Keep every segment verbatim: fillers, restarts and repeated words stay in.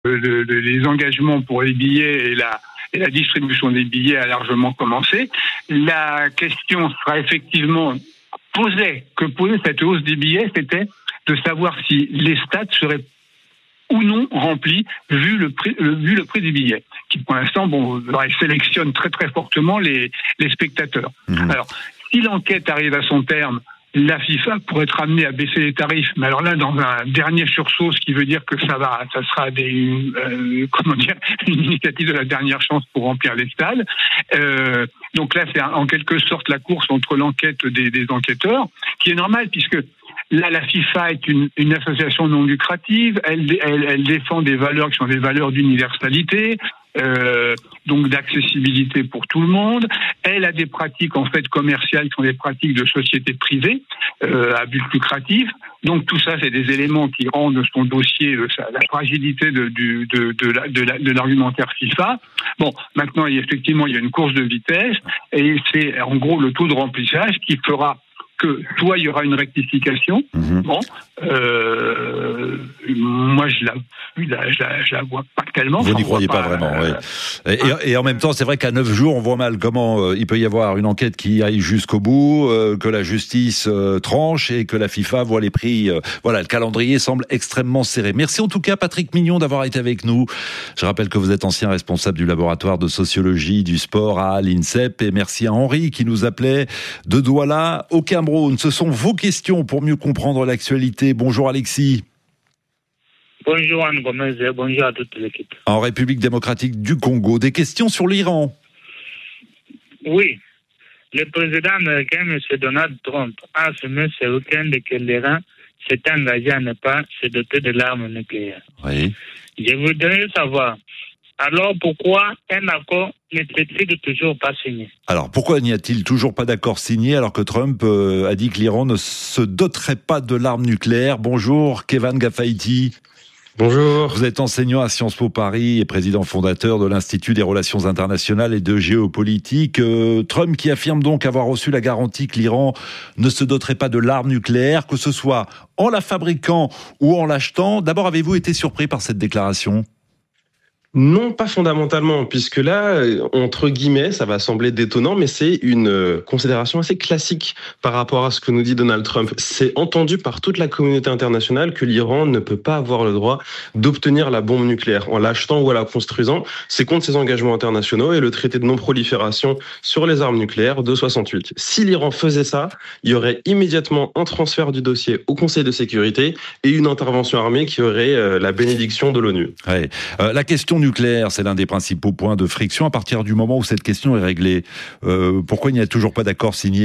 le, le, les engagements pour les billets et la, et la distribution des billets a largement commencé. La question sera effectivement posée, que posait cette hausse des billets, c'était de savoir si les stades seraient ou non remplis vu le prix, le, vu le prix des billets, qui pour l'instant, bon, sélectionne très très fortement les, les spectateurs. Mmh. Alors, si l'enquête arrive à son terme, la FIFA pourrait être amenée à baisser les tarifs, mais alors là, dans un dernier sursaut, ce qui veut dire que ça va, ça sera des, euh, comment dire, une initiative de la dernière chance pour remplir les stades. Euh, donc là, c'est en quelque sorte la course entre l'enquête des, des enquêteurs, qui est normale puisque là, la FIFA est une, une association non lucrative. Elle, elle, elle défend des valeurs qui sont des valeurs d'universalité, euh, donc d'accessibilité pour tout le monde. Elle a des pratiques en fait commerciales qui sont des pratiques de société privée euh, à but lucratif. Donc tout ça, c'est des éléments qui rendent son dossier euh, la fragilité de, de, de, de, la, de, la, de l'argumentaire FIFA. Bon, maintenant, il y a, effectivement, il y a une course de vitesse et c'est en gros le taux de remplissage qui fera que soit il y aura une rectification, mmh. bon, euh, moi je la, je la, je la, je la vois pas tellement. Vous n'y croyez pas, pas vraiment, euh, oui. Et, hein. et, et en même temps, c'est vrai qu'à neuf jours, on voit mal comment euh, il peut y avoir une enquête qui aille jusqu'au bout, euh, que la justice euh, tranche et que la FIFA voit les prix. Euh, voilà, le calendrier semble extrêmement serré. Merci en tout cas, Patrick Mignon, d'avoir été avec nous. Je rappelle que vous êtes ancien responsable du laboratoire de sociologie du sport à l'INSEP, et merci à Henri qui nous appelait de Douala au Cameroun. Ce sont vos questions pour mieux comprendre l'actualité. Bonjour Alexis. Bonjour Anne Gomez et bonjour à toute l'équipe. En République démocratique du Congo, des questions sur l'Iran. Oui. Le président américain, M. Donald Trump, a affirmé ce week-end que l'Iran s'est engagé à ne pas se doter de l'arme nucléaire. Oui. Je voudrais savoir, alors pourquoi un accord n'est-il toujours pas signé ? Alors pourquoi n'y a-t-il toujours pas d'accord signé alors que Trump euh, a dit que l'Iran ne se doterait pas de l'arme nucléaire ? Bonjour Kevan Gafaïti. Bonjour. Vous êtes enseignant à Sciences Po Paris et président fondateur de l'Institut des Relations Internationales et de Géopolitique. Euh, Trump qui affirme donc avoir reçu la garantie que l'Iran ne se doterait pas de l'arme nucléaire, que ce soit en la fabriquant ou en l'achetant. D'abord, avez-vous été surpris par cette déclaration ? Non, pas fondamentalement, puisque là, entre guillemets, ça va sembler détonnant, mais c'est une considération assez classique par rapport à ce que nous dit Donald Trump. C'est entendu par toute la communauté internationale que l'Iran ne peut pas avoir le droit d'obtenir la bombe nucléaire en l'achetant ou en la construisant. C'est contre ses engagements internationaux et le traité de non-prolifération sur les armes nucléaires de soixante-huit. Si l'Iran faisait ça, il y aurait immédiatement un transfert du dossier au Conseil de sécurité et une intervention armée qui aurait la bénédiction de l'ONU. Ouais. Euh, la question nucléaire, c'est l'un des principaux points de friction à partir du moment où cette question est réglée. Euh, pourquoi il n'y a toujours pas d'accord signé ?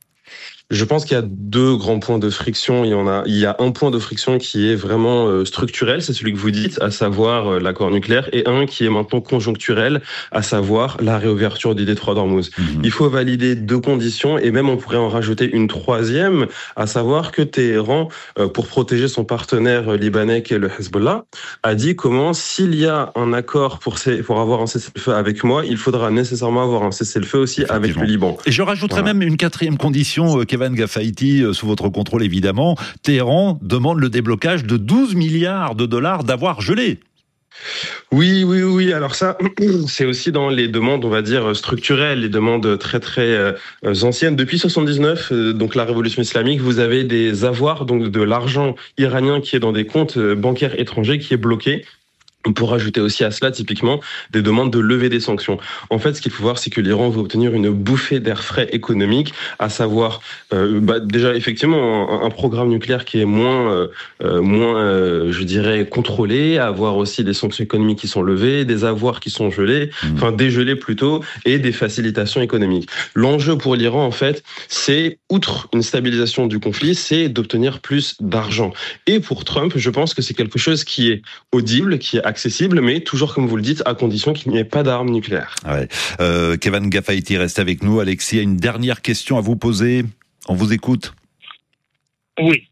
Je pense qu'il y a deux grands points de friction. Il y en a, il y a un point de friction qui est vraiment euh, structurel, c'est celui que vous dites, à savoir euh, l'accord nucléaire, et un qui est maintenant conjoncturel, à savoir la réouverture du détroit d'Ormuz. Mmh. Il faut valider deux conditions, et même on pourrait en rajouter une troisième, à savoir que Téhéran, euh, pour protéger son partenaire libanais qui est le Hezbollah, a dit comment s'il y a un accord pour, ces, pour avoir un cessez-le-feu avec moi, il faudra nécessairement avoir un cessez-le-feu aussi avec le Liban. Et je rajouterais voilà. même une quatrième condition, euh, Kevan Gafaïti, sous votre contrôle évidemment. Téhéran demande le déblocage de douze milliards de dollars d'avoirs gelés. Oui, oui, oui. Alors ça, c'est aussi dans les demandes, on va dire, structurelles, les demandes très, très euh, anciennes. Depuis soixante-dix-neuf, euh, donc la révolution islamique, vous avez des avoirs, donc de l'argent iranien qui est dans des comptes bancaires étrangers qui est bloqué. On peut rajouter aussi à cela, typiquement, des demandes de levée des sanctions. En fait, ce qu'il faut voir, c'est que l'Iran veut obtenir une bouffée d'air frais économique, à savoir, euh, bah, déjà, effectivement, un, un programme nucléaire qui est moins, euh, moins euh, je dirais, contrôlé, avoir aussi des sanctions économiques qui sont levées, des avoirs qui sont gelés, mmh. enfin, dégelés plutôt, et des facilitations économiques. L'enjeu pour l'Iran, en fait, c'est, outre une stabilisation du conflit, c'est d'obtenir plus d'argent. Et pour Trump, je pense que c'est quelque chose qui est audible, qui est accessible, mais toujours, comme vous le dites, à condition qu'il n'y ait pas d'armes nucléaires. Ouais. Euh, Kevan Gafaïti reste avec nous. Alexis a une dernière question à vous poser. On vous écoute. Oui.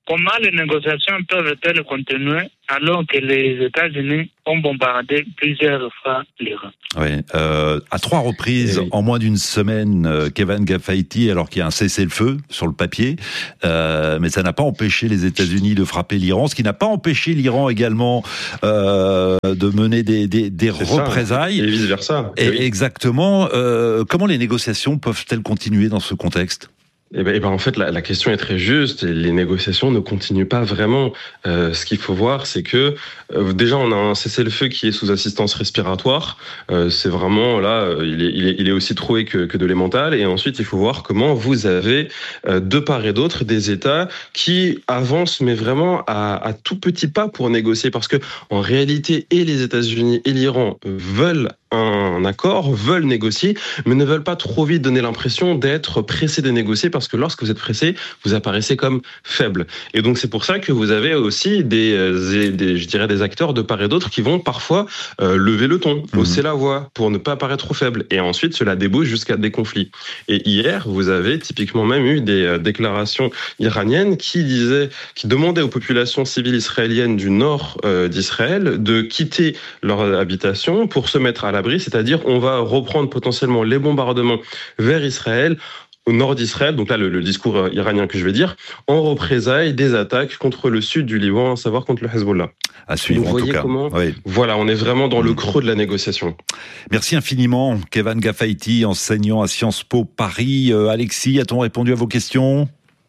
comment les négociations peuvent-elles continuer alors que les États-Unis ont bombardé plusieurs fois l'Iran? Oui, euh, à trois reprises, oui. En moins d'une semaine, euh, Kevin Gafaïti, alors qu'il y a un cessez-le-feu sur le papier, euh, mais ça n'a pas empêché les États-Unis de frapper l'Iran, ce qui n'a pas empêché l'Iran également euh, de mener des, des, des représailles. Ça, et vice-versa. Et oui. Exactement. Euh, comment les négociations peuvent-elles continuer dans ce contexte ? Eh ben, eh ben, en fait, la, la question est très juste. Et les négociations ne continuent pas vraiment. Euh, ce qu'il faut voir, c'est que euh, déjà, on a un cessez-le-feu qui est sous assistance respiratoire. Euh, c'est vraiment là, il est, il est, il est aussi troué que, que de l'émental. Et ensuite, il faut voir comment vous avez euh, de part et d'autre des États qui avancent, mais vraiment à, à tout petit pas pour négocier, parce que en réalité, et les États-Unis et l'Iran veulent un accord, veulent négocier, mais ne veulent pas trop vite donner l'impression d'être pressés de négocier, parce que lorsque vous êtes pressé, vous apparaissez comme faible. Et donc c'est pour ça que vous avez aussi des, des je dirais des acteurs de part et d'autre qui vont parfois euh, lever le ton, mmh. hausser la voix pour ne pas apparaître trop faible. Et ensuite cela débouche jusqu'à des conflits. Et hier, vous avez typiquement même eu des euh, déclarations iraniennes qui disaient, qui demandaient aux populations civiles israéliennes du nord euh, d'Israël de quitter leur habitation pour se mettre à la c'est-à-dire on va reprendre potentiellement les bombardements vers Israël, au nord d'Israël, donc là le, le discours iranien que je vais dire, en représailles des attaques contre le sud du Liban, à savoir contre le Hezbollah. À suivre, vous en tout voyez cas. Comment, oui. Voilà, on est vraiment dans mmh. le creux de la négociation. Merci infiniment, Kevin Gafaïti, enseignant à Sciences Po Paris. Euh, Alexis, a-t-on répondu à vos questions ?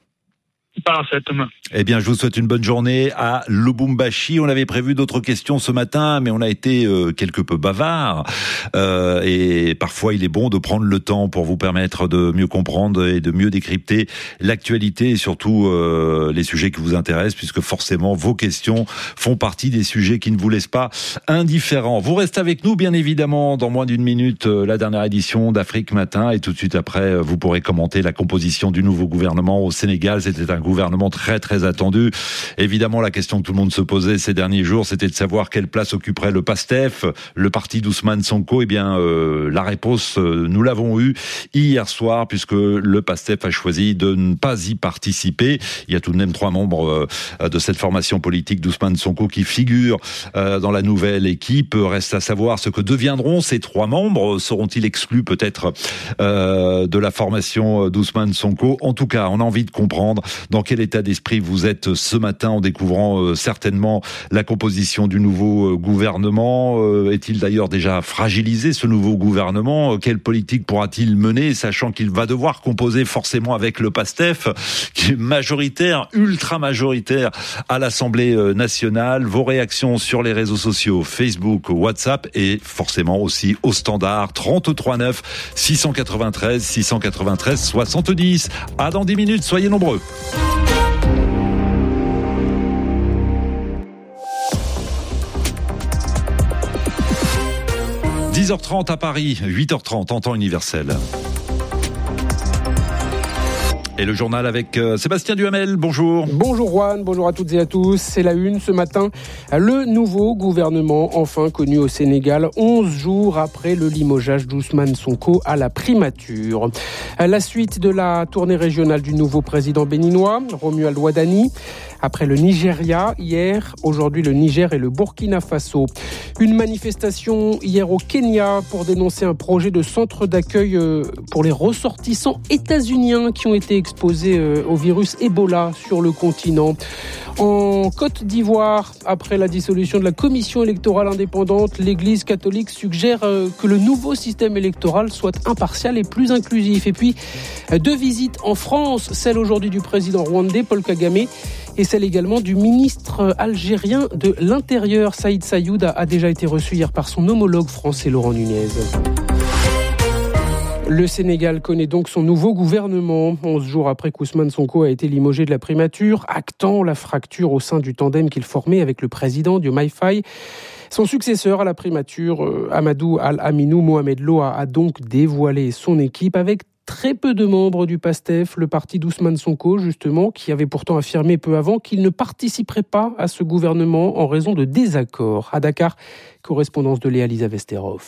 Parfaitement. Eh bien, je vous souhaite une bonne journée à Lubumbashi. On avait prévu d'autres questions ce matin, mais on a été euh, quelque peu bavard. Euh, et parfois, il est bon de prendre le temps pour vous permettre de mieux comprendre et de mieux décrypter l'actualité et surtout euh, les sujets qui vous intéressent, puisque forcément, vos questions font partie des sujets qui ne vous laissent pas indifférents. Vous restez avec nous, bien évidemment, dans moins d'une minute, euh, la dernière édition d'Afrique Matin. Et tout de suite après, vous pourrez commenter la composition du nouveau gouvernement au Sénégal. C'était un gouvernement très très attendu. Évidemment, la question que tout le monde se posait ces derniers jours, c'était de savoir quelle place occuperait le PASTEF, le parti d'Ousmane Sonko. Eh bien, euh, la réponse, euh, nous l'avons eue hier soir, puisque le PASTEF a choisi de ne pas y participer. Il y a tout de même trois membres euh, de cette formation politique d'Ousmane Sonko qui figurent euh, dans la nouvelle équipe. Reste à savoir ce que deviendront ces trois membres. Seront-ils exclus peut-être euh, de la formation d'Ousmane Sonko ? En tout cas, on a envie de comprendre dans quel état d'esprit vous êtes ce matin en découvrant euh, certainement la composition du nouveau euh, gouvernement. Euh, est-il d'ailleurs déjà fragilisé, ce nouveau gouvernement ? euh, Quelle politique pourra-t-il mener, sachant qu'il va devoir composer forcément avec le PASTEF, qui est majoritaire, ultra majoritaire à l'Assemblée nationale. Vos réactions sur les réseaux sociaux, Facebook, WhatsApp et forcément aussi au standard trente-trois neuf six cent quatre-vingt-treize six cent quatre-vingt-treize soixante-dix. À dans dix minutes, soyez nombreux. dix heures trente à Paris, huit heures trente en temps universel. Et le journal avec euh, Sébastien Duhamel, bonjour. Bonjour Juan, bonjour à toutes et à tous. C'est la une ce matin. Le nouveau gouvernement enfin connu au Sénégal, onze jours après le limogeage d'Ousmane Sonko à la primature. La suite de la tournée régionale du nouveau président béninois, Romuald Wadani. Après le Nigeria, hier, aujourd'hui le Niger et le Burkina Faso. Une manifestation hier au Kenya pour dénoncer un projet de centre d'accueil pour les ressortissants états-uniens qui ont été exposés au virus Ebola sur le continent. En Côte d'Ivoire, après la dissolution de la commission électorale indépendante, l'Église catholique suggère que le nouveau système électoral soit impartial et plus inclusif. Et puis, deux visites en France, celle aujourd'hui du président rwandais Paul Kagame et celle également du ministre algérien de l'Intérieur, Saïd Sayoud, a déjà été reçu hier par son homologue français Laurent Nunez. Le Sénégal connaît donc son nouveau gouvernement, onze jours après qu'Ousmane Sonko a été limogé de la primature, actant la fracture au sein du tandem qu'il formait avec le président Diomaye Faye. Son successeur à la primature, Amadou Al-Aminou Mohamed Lo, a donc dévoilé son équipe avec très peu de membres du PASTEF, le parti d'Ousmane Sonko, justement, qui avait pourtant affirmé peu avant qu'il ne participerait pas à ce gouvernement en raison de désaccords. À Dakar, correspondance de Léa Lisa Vesterhoff.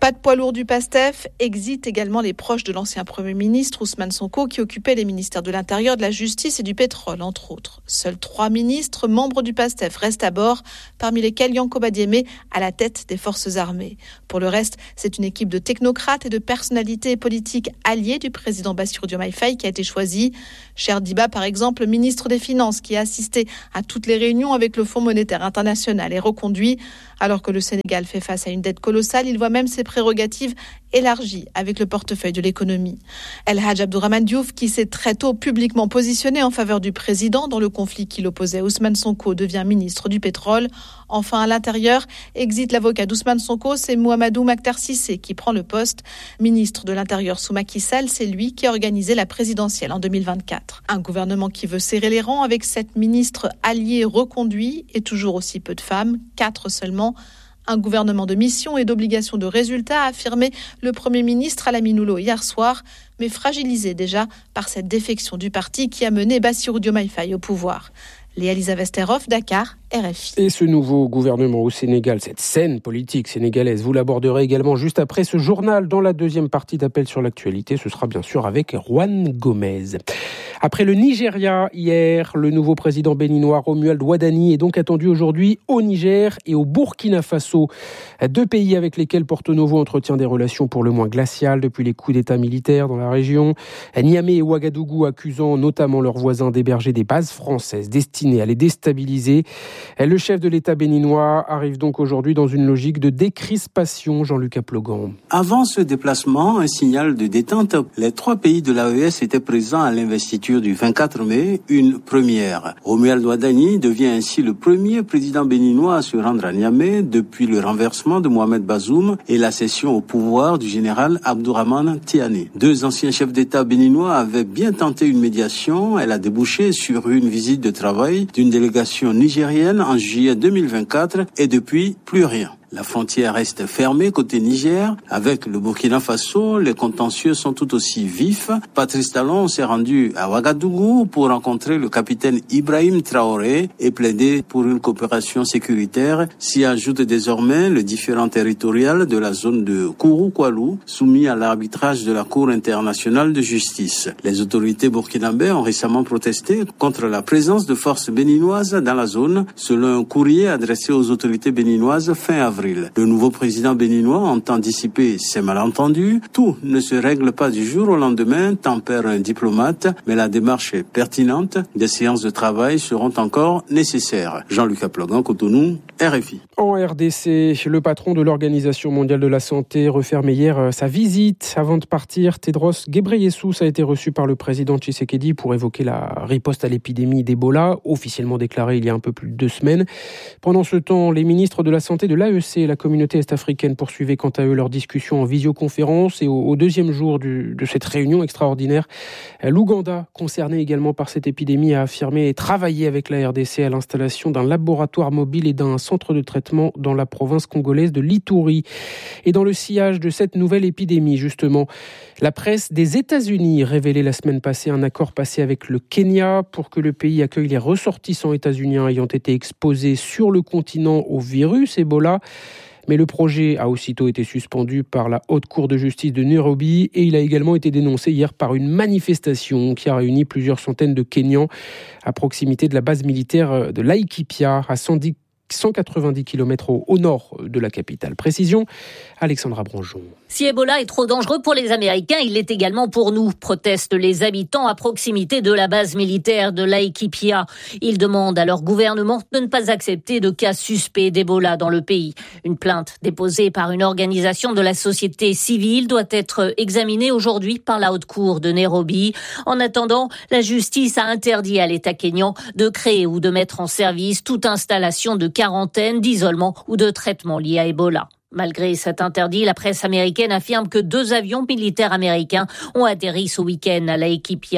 Pas de poids lourd du PASTEF, exit également les proches de l'ancien Premier ministre Ousmane Sonko qui occupait les ministères de l'Intérieur, de la Justice et du Pétrole, entre autres. Seuls trois ministres membres du PASTEF restent à bord, parmi lesquels Yankoba Diémé à la tête des forces armées. Pour le reste, c'est une équipe de technocrates et de personnalités politiques alliées du président Bassirou Diomaye Faye qui a été choisie. Cheikh Diba, par exemple, ministre des Finances, qui a assisté à toutes les réunions avec le Fonds monétaire international, est reconduit. Alors que le Sénégal fait face à une dette colossale, il voit même ses prérogatives élargies avec le portefeuille de l'économie. El Hadj Abdourahmane Diouf, qui s'est très tôt publiquement positionné en faveur du président dans le conflit qui l'opposait, Ousmane Sonko devient ministre du pétrole. Enfin, à l'intérieur, exit l'avocat d'Ousmane Sonko, c'est Mouhamadou Makhtar Cissé qui prend le poste. Ministre de l'Intérieur sous Macky Sall, c'est lui qui a organisé la présidentielle en deux mille vingt-quatre. Un gouvernement qui veut serrer les rangs avec sept ministres alliés reconduits et toujours aussi peu de femmes, quatre seulement. Un gouvernement de mission et d'obligation de résultat, a affirmé le Premier ministre Alamine Oulo hier soir, mais fragilisé déjà par cette défection du parti qui a mené Bassirou Diomaye Faye au pouvoir. Léa-Lisa Westerhoff, Dakar, R F I. Et ce nouveau gouvernement au Sénégal, cette scène politique sénégalaise, vous l'aborderez également juste après ce journal dans la deuxième partie d'Appel sur l'actualité. Ce sera bien sûr avec Juan Gomez. Après le Nigeria hier, le nouveau président béninois Romuald Wadani est donc attendu aujourd'hui au Niger et au Burkina Faso. Deux pays avec lesquels Porto Novo entretient des relations pour le moins glaciales depuis les coups d'État militaires dans la région. Niamey et Ouagadougou accusant notamment leurs voisins d'héberger des bases françaises destinées à les déstabiliser. Le chef de l'État béninois arrive donc aujourd'hui dans une logique de décrispation, Jean-Luc Aplogan. Avant ce déplacement, un signal de détente. Les trois pays de l'A E S étaient présents à l'investiture du vingt-quatre mai, une première. Romuald Wadani devient ainsi le premier président béninois à se rendre à Niamey depuis le renversement de Mohamed Bazoum et la cession au pouvoir du général Abdourahmane Tiani. Deux anciens chefs d'État béninois avaient bien tenté une médiation. Elle a débouché sur une visite de travail d'une délégation nigérienne en juillet deux mille vingt-quatre et depuis, plus rien. La frontière reste fermée côté Niger. Avec le Burkina Faso, les contentieux sont tout aussi vifs. Patrice Talon s'est rendu à Ouagadougou pour rencontrer le capitaine Ibrahim Traoré et plaider pour une coopération sécuritaire. S'y ajoute désormais le différend territorial de la zone de Kourou-Koualou, soumis à l'arbitrage de la Cour internationale de justice. Les autorités burkinabées ont récemment protesté contre la présence de forces béninoises dans la zone, selon un courrier adressé aux autorités béninoises fin avril. Le nouveau président béninois entend dissiper ces malentendus. Tout ne se règle pas du jour au lendemain, tempère un diplomate, mais la démarche est pertinente. Des séances de travail seront encore nécessaires. Jean-Luc Aplogan, Cotonou, R F I. En R D C, le patron de l'Organisation mondiale de la santé refermait hier sa visite. Avant de partir, Tedros Ghebreyesus a été reçu par le président Tshisekedi pour évoquer la riposte à l'épidémie d'Ebola, officiellement déclarée il y a un peu plus de deux semaines. Pendant ce temps, les ministres de la Santé de l'A E C et la communauté est-africaine poursuivaient quant à eux leurs discussions en visioconférence. Et au, au deuxième jour du, de cette réunion extraordinaire, l'Ouganda, concerné également par cette épidémie, a affirmé travailler avec la R D C à l'installation d'un laboratoire mobile et d'un centre de traitement dans la province congolaise de l'Ituri. Et dans le sillage de cette nouvelle épidémie, justement, la presse des États-Unis révélait la semaine passée un accord passé avec le Kenya pour que le pays accueille les ressortissants états-uniens ayant été exposés sur le continent au virus Ebola. Mais le projet a aussitôt été suspendu par la Haute Cour de justice de Nairobi et il a également été dénoncé hier par une manifestation qui a réuni plusieurs centaines de Kenyans à proximité de la base militaire de Laikipia, à cent quatre-vingt-dix kilomètres au, au nord de la capitale. Précision, Alexandra Branjon. Si Ebola est trop dangereux pour les Américains, il l'est également pour nous, protestent les habitants à proximité de la base militaire de Laikipia. Ils demandent à leur gouvernement de ne pas accepter de cas suspects d'Ebola dans le pays. Une plainte déposée par une organisation de la société civile doit être examinée aujourd'hui par la Haute Cour de Nairobi. En attendant, la justice a interdit à l'État kényan de créer ou de mettre en service toute installation de quarantaine, d'isolement ou de traitement lié à Ebola. Malgré cet interdit, la presse américaine affirme que deux avions militaires américains ont atterri ce week-end à Laikipia.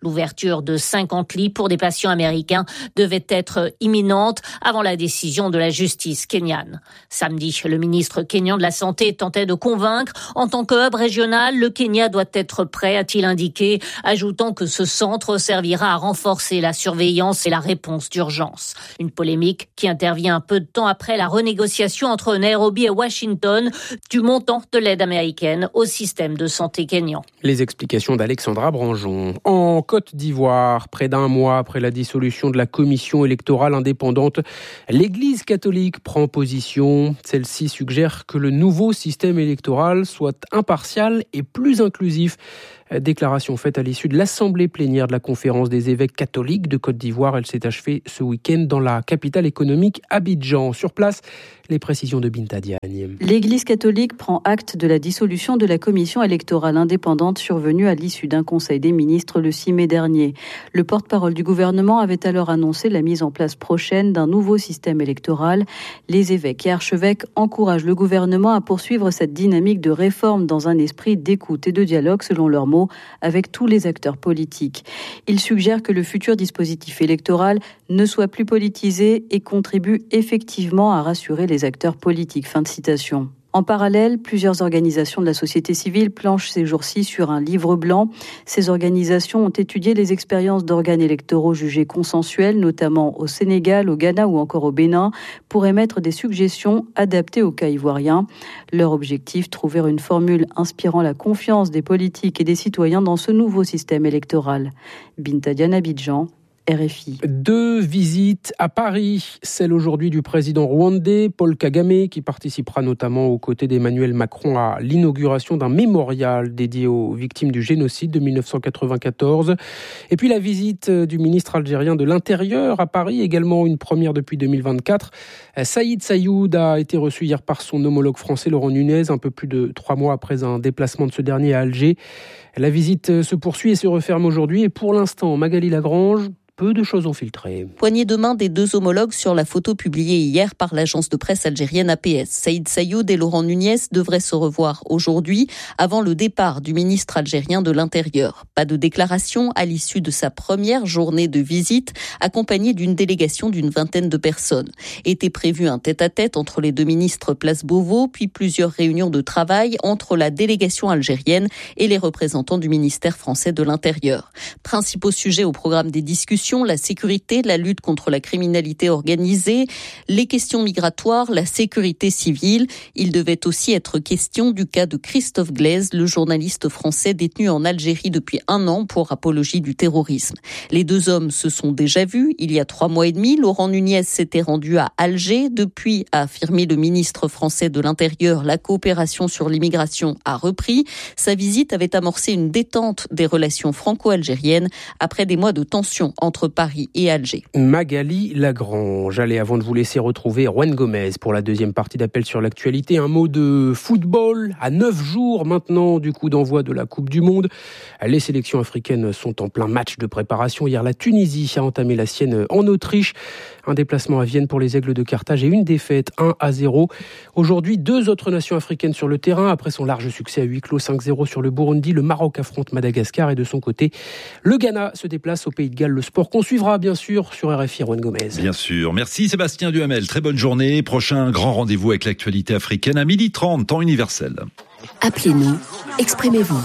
L'ouverture de cinquante lits pour des patients américains devait être imminente avant la décision de la justice kenyane. Samedi, le ministre kényan de la Santé tentait de convaincre. En tant que hub régional, le Kenya doit être prêt, a-t-il indiqué, ajoutant que ce centre servira à renforcer la surveillance et la réponse d'urgence. Une polémique qui intervient un peu de temps après la renégociation entre Nairobi et Washington du montant de l'aide américaine au système de santé kényan. Les explications d'Alexandra Branjon. En Côte d'Ivoire, près d'un mois après la dissolution de la commission électorale indépendante, l'Église catholique prend position. Celle-ci suggère que le nouveau système électoral soit impartial et plus inclusif. Déclaration faite à l'issue de l'assemblée plénière de la conférence des évêques catholiques de Côte d'Ivoire. Elle s'est achevée ce week-end dans la capitale économique Abidjan. Sur place, les précisions de Binta Diagne. L'Église catholique prend acte de la dissolution de la commission électorale indépendante survenue à l'issue d'un conseil des ministres le six mai dernier. Le porte-parole du gouvernement avait alors annoncé la mise en place prochaine d'un nouveau système électoral. Les évêques et archevêques encouragent le gouvernement à poursuivre cette dynamique de réforme dans un esprit d'écoute et de dialogue, selon leurs mots, avec tous les acteurs politiques. Ils suggèrent que le futur dispositif électoral ne soit plus politisé et contribue effectivement à rassurer les acteurs politiques. Fin de citation. En parallèle, plusieurs organisations de la société civile planchent ces jours-ci sur un livre blanc. Ces organisations ont étudié les expériences d'organes électoraux jugés consensuels, notamment au Sénégal, au Ghana ou encore au Bénin, pour émettre des suggestions adaptées au cas ivoirien. Leur objectif, trouver une formule inspirant la confiance des politiques et des citoyens dans ce nouveau système électoral. Binta Diagne, Abidjan. R F I. Deux visites à Paris, celle aujourd'hui du président rwandais Paul Kagame, qui participera notamment aux côtés d'Emmanuel Macron à l'inauguration d'un mémorial dédié aux victimes du génocide de dix-neuf cent quatre-vingt-quatorze. Et puis la visite du ministre algérien de l'Intérieur à Paris, également une première depuis deux mille vingt-quatre. Saïd Saïoud a été reçu hier par son homologue français Laurent Nunez, un peu plus de trois mois après un déplacement de ce dernier à Alger. La visite se poursuit et se referme aujourd'hui. Et pour l'instant, Magali Lagrange, peu de choses ont filtré. Poignée de main des deux homologues sur la photo publiée hier par l'agence de presse algérienne A P S. Saïd Saïoud et Laurent Nunez devraient se revoir aujourd'hui avant le départ du ministre algérien de l'Intérieur. Pas de déclaration à l'issue de sa première journée de visite, accompagnée d'une délégation d'une vingtaine de personnes. Était prévu un tête-à-tête entre les deux ministres place Beauvau, puis plusieurs réunions de travail entre la délégation algérienne et les représentants du ministère français de l'Intérieur. Principaux sujets au programme des discussions: la sécurité, la lutte contre la criminalité organisée, les questions migratoires, la sécurité civile. Il devait aussi être question du cas de Christophe Glaise, le journaliste français détenu en Algérie depuis un an pour apologie du terrorisme. Les deux hommes se sont déjà vus il y a trois mois et demi. Laurent Nunez s'était rendu à Alger. Depuis, a affirmé le ministre français de l'Intérieur, la coopération sur l'immigration a repris. Sa visite avait amorcé une détente des relations franco-algériennes après des mois de tension entre entre Paris et Alger. Magali Lagrange. Allez, avant de vous laisser retrouver Juan Gomez pour la deuxième partie d'Appel sur l'actualité, un mot de football. À neuf jours maintenant du coup d'envoi de la Coupe du Monde, les sélections africaines sont en plein match de préparation. Hier, la Tunisie a entamé la sienne en Autriche. Un déplacement à Vienne pour les Aigles de Carthage et une défaite un à zéro. Aujourd'hui, deux autres nations africaines sur le terrain. Après son large succès à huis clos cinq zéro sur le Burundi, le Maroc affronte Madagascar et de son côté, le Ghana se déplace au Pays de Galles. Le sport qu'on suivra bien sûr sur R F I. Juan Gomez. Bien sûr. Merci Sébastien Duhamel. Très bonne journée. Prochain grand rendez-vous avec l'actualité africaine à midi trente, temps universel. Appelez-nous, exprimez-vous.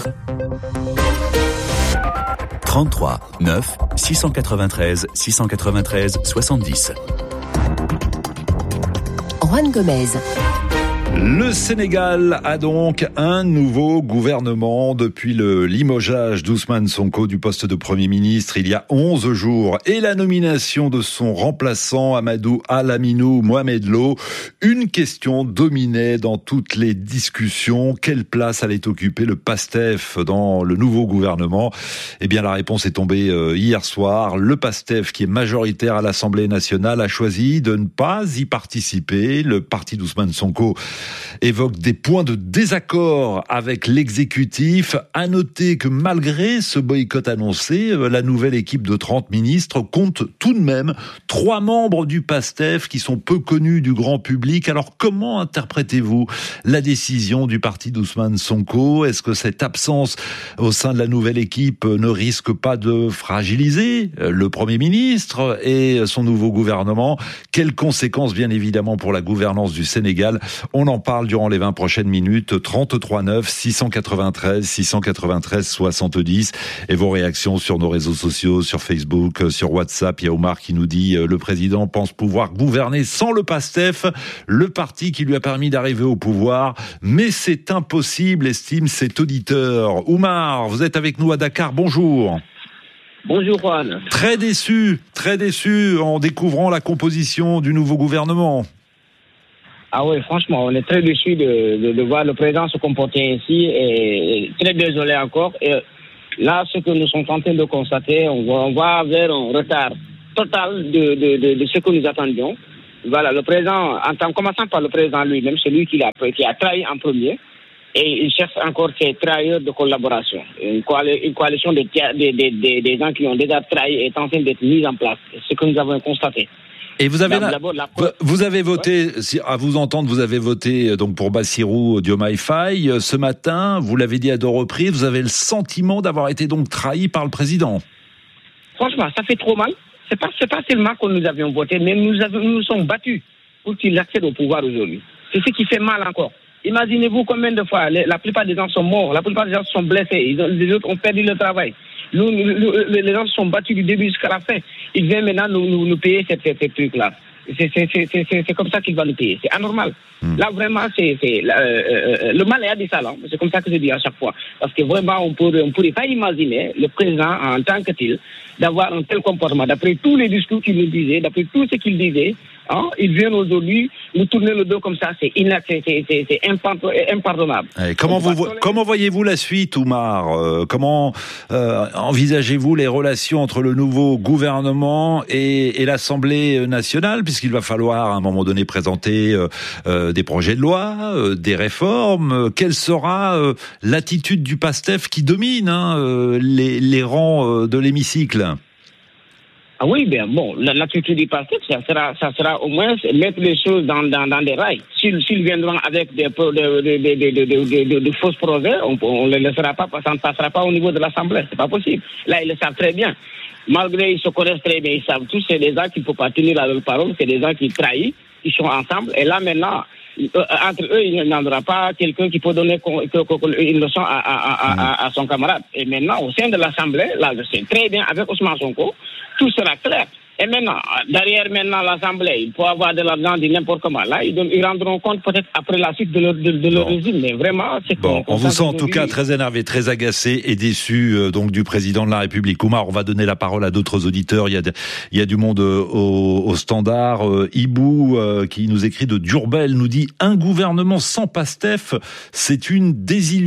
trente-trois neuf six cent quatre-vingt-treize six cent quatre-vingt-treize soixante-dix. Juan Gomez. Le Sénégal a donc un nouveau gouvernement depuis le limogeage d'Ousmane Sonko du poste de Premier ministre il y a onze jours et la nomination de son remplaçant Amadou Al-Aminou Mohamed Lo. Une question dominait dans toutes les discussions. Quelle place allait occuper le PASTEF dans le nouveau gouvernement? Eh bien, la réponse est tombée hier soir. Le PASTEF, qui est majoritaire à l'Assemblée nationale, a choisi de ne pas y participer. Le parti d'Ousmane Sonko évoque des points de désaccord avec l'exécutif. À noter que malgré ce boycott annoncé, la nouvelle équipe de trente ministres compte tout de même trois membres du PASTEF qui sont peu connus du grand public. Alors comment interprétez-vous la décision du parti d'Ousmane Sonko? Est-ce que cette absence au sein de la nouvelle équipe ne risque pas de fragiliser le Premier ministre et son nouveau gouvernement? Quelles conséquences, bien évidemment, pour la gouvernance du Sénégal? On en parle durant les vingt prochaines minutes. trente-trois neuf six cent quatre-vingt-treize six cent quatre-vingt-treize soixante-dix. Et vos réactions sur nos réseaux sociaux, sur Facebook, sur WhatsApp. Il y a Omar qui nous dit euh, le président pense pouvoir gouverner sans le PASTEF, le parti qui lui a permis d'arriver au pouvoir. Mais c'est impossible, estime cet auditeur. Omar, vous êtes avec nous à Dakar. Bonjour. Bonjour Juan. Très déçu, très déçu en découvrant la composition du nouveau gouvernement. Ah oui, franchement, on est très déçus de, de, de voir le président se comporter ainsi et, et très désolé encore. Et là, ce que nous sommes en train de constater, on va, on va vers un retard total de, de, de, de ce que nous attendions. Voilà, le président, en commençant par le président lui-même, c'est lui qui a, qui a trahi en premier. Et il cherche encore ces trahilleurs de collaboration. Une, coali- une coalition de, de, de, de, de gens qui ont déjà trahi est en train d'être mise en place. C'est ce que nous avons constaté. Et vous avez, la, la, la... vous avez voté, ouais. si, à vous entendre, vous avez voté donc pour Bassirou Diomaye Faye. Ce matin, vous l'avez dit à deux reprises, vous avez le sentiment d'avoir été donc trahi par le président. Franchement, ça fait trop mal. C'est pas, c'est pas seulement que nous avions voté, mais nous avons, nous, nous sommes battus pour qu'il accède au pouvoir aujourd'hui. C'est ce qui fait mal encore. Imaginez-vous combien de fois les, la plupart des gens sont morts, la plupart des gens sont blessés, ils ont, les autres ont perdu leur travail. Nous, nous, nous, les gens sont battus du début jusqu'à la fin. Ils viennent maintenant nous, nous, nous payer ces, ces, ces trucs-là. C'est, c'est, c'est, c'est, c'est comme ça qu'il va nous payer. C'est anormal. Mmh. Là, vraiment, c'est, c'est, euh, euh, le mal est à des salons. C'est comme ça que je dis à chaque fois. Parce que vraiment, on pourrait, on pourrait pas imaginer le président en tant que tel d'avoir un tel comportement. D'après tous les discours qu'il nous disait, d'après tout ce qu'il disait, hein, il vient aujourd'hui nous tourner le dos comme ça. C'est inacceptable, c'est, c'est, c'est impardonnable. Et comment, vous, comment voyez-vous la suite, Oumar? euh, Comment euh, envisagez-vous les relations entre le nouveau gouvernement et, et l'Assemblée nationale, puisqu'il va falloir à un moment donné présenter euh, euh, des projets de loi, euh, des réformes? Quelle sera euh, l'attitude du PASTEF qui domine hein, euh, les, les rangs euh, de l'hémicycle? Ah oui, bien bon, l'attitude du PASTEF, ça sera, ça sera au moins mettre les choses dans, dans, dans des rails. S'ils, s'ils viendront avec des, de, de, de, de, de, de, de fausses projets, on ne les laissera pas, ça ne passera pas au niveau de l'Assemblée. C'est pas possible. Là, ils le savent très bien. Malgré ils se connaissent très bien, ils savent tous, c'est des gens qui ne peuvent pas tenir la leur parole, c'est des gens qui trahissent, qui sont ensemble. Et là, maintenant, entre eux, il n'y en aura pas quelqu'un qui peut donner une leçon à, à, à, à son camarade. Et maintenant, au sein de l'Assemblée, là, je sais très bien, avec Ousmane Sonko, tout sera clair. Et maintenant, derrière maintenant l'Assemblée, il faut avoir de l'argent de n'importe comment. Là, ils, ils rendront compte peut-être après la suite de leur, de, de leur bon. régime. Mais vraiment, c'est bon. On vous sent en tout cas très énervé, très agacé et déçu euh, donc du président de la République. Oumar, on va donner la parole à d'autres auditeurs. Il y a, de, il y a du monde euh, au, au standard. Euh, Ibou, euh, qui nous écrit de Durbel, nous dit « Un gouvernement sans PASTEF, c'est une désillusion ».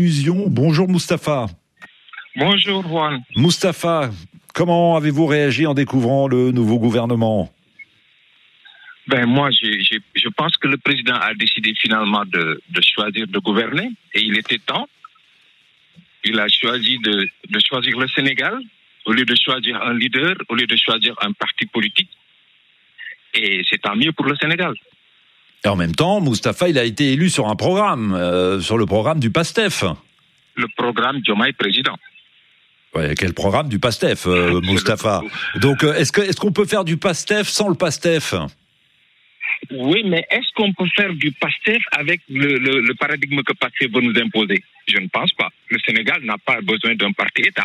Bonjour Moustapha. Bonjour Juan. Moustapha, comment avez-vous réagi en découvrant le nouveau gouvernement? Ben moi, j'ai, j'ai, je pense que le président a décidé finalement de, de choisir de gouverner, et il était temps. Il a choisi de, de choisir le Sénégal, au lieu de choisir un leader, au lieu de choisir un parti politique. Et c'est tant mieux pour le Sénégal. Et en même temps, Moustapha, il a été élu sur un programme, euh, sur le programme du PASTEF. Le programme Diomaye Président. Ouais, quel programme du PASTEF, euh, Moustapha. Donc, euh, est-ce que est-ce qu'on peut faire du PASTEF sans le PASTEF? Oui, mais est-ce qu'on peut faire du PASTEF avec le, le, le paradigme que PASTEF veut nous imposer? Je ne pense pas. Le Sénégal n'a pas besoin d'un parti-État.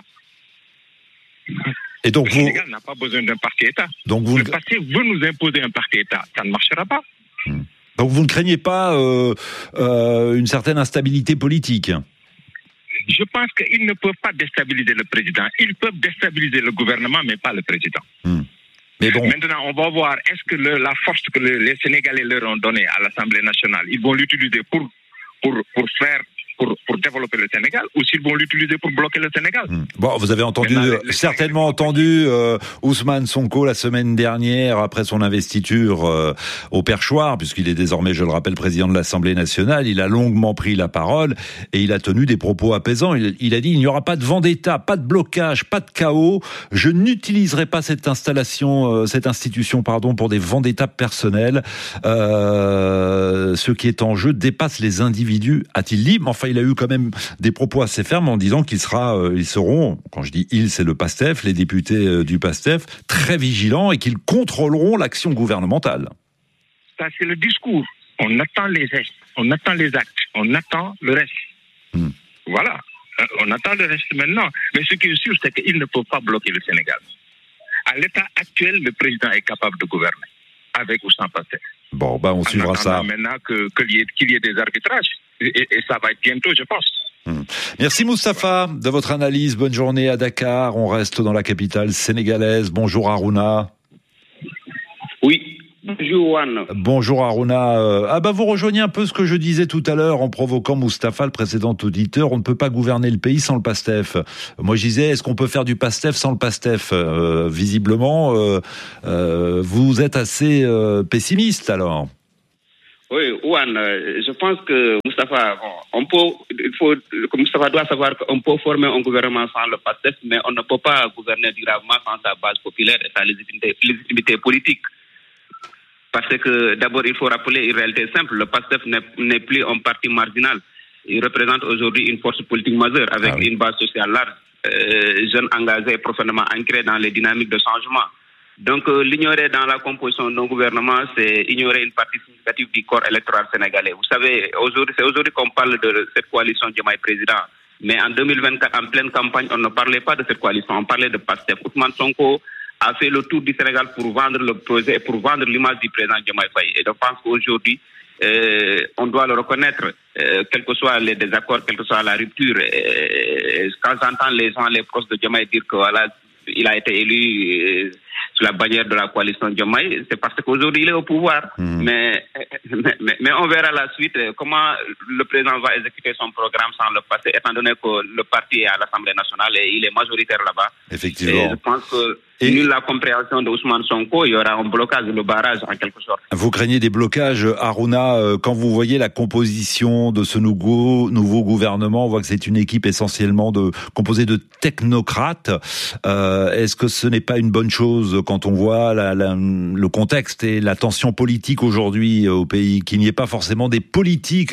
Et donc le vous... Sénégal n'a pas besoin d'un parti-État. Donc vous... Le PASTEF veut nous imposer un parti-État. Ça ne marchera pas. Hmm. Donc vous ne craignez pas euh, euh, une certaine instabilité politique? Je pense qu'ils ne peuvent pas déstabiliser le président. Ils peuvent déstabiliser le gouvernement, mais pas le président. Hmm. Mais bon. Maintenant, on va voir, est-ce que le, la force que le, les Sénégalais leur ont donnée à l'Assemblée nationale, ils vont l'utiliser pour, pour, pour faire, pour, pour pour développer le Sénégal ou s'ils vont l'utiliser pour bloquer le Sénégal. Mmh. Bon, vous avez entendu, Maintenant, euh, certainement entendu euh, Ousmane Sonko la semaine dernière, après son investiture euh, au perchoir, puisqu'il est désormais, je le rappelle, président de l'Assemblée nationale. Il a longuement pris la parole et il a tenu des propos apaisants. Il, il a dit, il n'y aura pas de vendetta, pas de blocage, pas de chaos. Je n'utiliserai pas cette installation, euh, cette institution, pardon, pour des vendettas personnels. Euh, ce qui est en jeu dépasse les individus, a-t-il dit. Mais enfin, il a eu quand même des propos assez fermes en disant qu'il sera, euh, ils seront, quand je dis ils, c'est le PASTEF, les députés euh, du PASTEF, très vigilants et qu'ils contrôleront l'action gouvernementale. Ça, c'est le discours. On attend les gestes, on attend les actes, on attend le reste. Hmm. Voilà. On attend le reste maintenant. Mais ce qui est sûr, c'est qu'il ne faut pas bloquer le Sénégal. À l'état actuel, le président est capable de gouverner, avec ou sans PASTEF. Bon, ben on en suivra ça. Maintenant que, qu'il, y ait, qu'il y ait des arbitrages. Et, et ça va être bientôt, je pense. Hum. Merci Moustapha de votre analyse. Bonne journée à Dakar. On reste dans la capitale sénégalaise. Bonjour Harouna. Oui. Bonjour Juan. Bonjour Harouna. Euh, ah bah vous rejoignez un peu ce que je disais tout à l'heure en provoquant Moustapha, le précédent auditeur. On ne peut pas gouverner le pays sans le PASTEF. Moi je disais, est-ce qu'on peut faire du PASTEF sans le PASTEF euh, Visiblement, euh, euh, vous êtes assez euh, pessimiste alors. Oui, Juan, je pense que Moustapha, bon, on peut, il faut, que Moustapha doit savoir qu'on peut former un gouvernement sans le PASTEF, mais on ne peut pas gouverner durablement sans sa base populaire et sa légitimité, légitimité politique. Parce que d'abord, il faut rappeler une réalité simple. Le PASTEF n'est, n'est plus un parti marginal. Il représente aujourd'hui une force politique majeure avec ah oui. une base sociale large, euh, jeunes engagés et profondément ancrés dans les dynamiques de changement. Donc, euh, l'ignorer dans la composition de nos gouvernements, c'est ignorer une partie significative du corps électoral sénégalais. Vous savez, aujourd'hui, c'est aujourd'hui qu'on parle de cette coalition Diomaye président. Mais en deux mille vingt-quatre, en pleine campagne, on ne parlait pas de cette coalition, on parlait de PASTEF. Ousmane Sonko a fait le tour du Sénégal pour vendre le projet et pour vendre l'image du président Diomaye Faye. Et je pense qu'aujourd'hui, euh, on doit le reconnaître, euh, quels que soient les désaccords, quelle que soit la rupture. Euh, quand j'entends les gens, les proches de Diomaye dire que voilà, il a été élu euh, sous la bannière de la coalition Diomaye, c'est parce qu'aujourd'hui il est au pouvoir. Mmh. Mais, mais, mais, mais on verra la suite, comment le président va exécuter son programme sans le passer, étant donné que le parti est à l'Assemblée nationale et il est majoritaire là-bas. Effectivement. Et je pense que Et nul la compréhension de Ousmane Sonko, il y aura un blocage, le barrage en quelque sorte. Vous craignez des blocages, Harouna, quand vous voyez la composition de ce nouveau, nouveau gouvernement, on voit que c'est une équipe essentiellement de, composée de technocrates. Euh, est-ce que ce n'est pas une bonne chose quand on voit la, la, le contexte et la tension politique aujourd'hui au pays, qu'il n'y ait pas forcément des politiques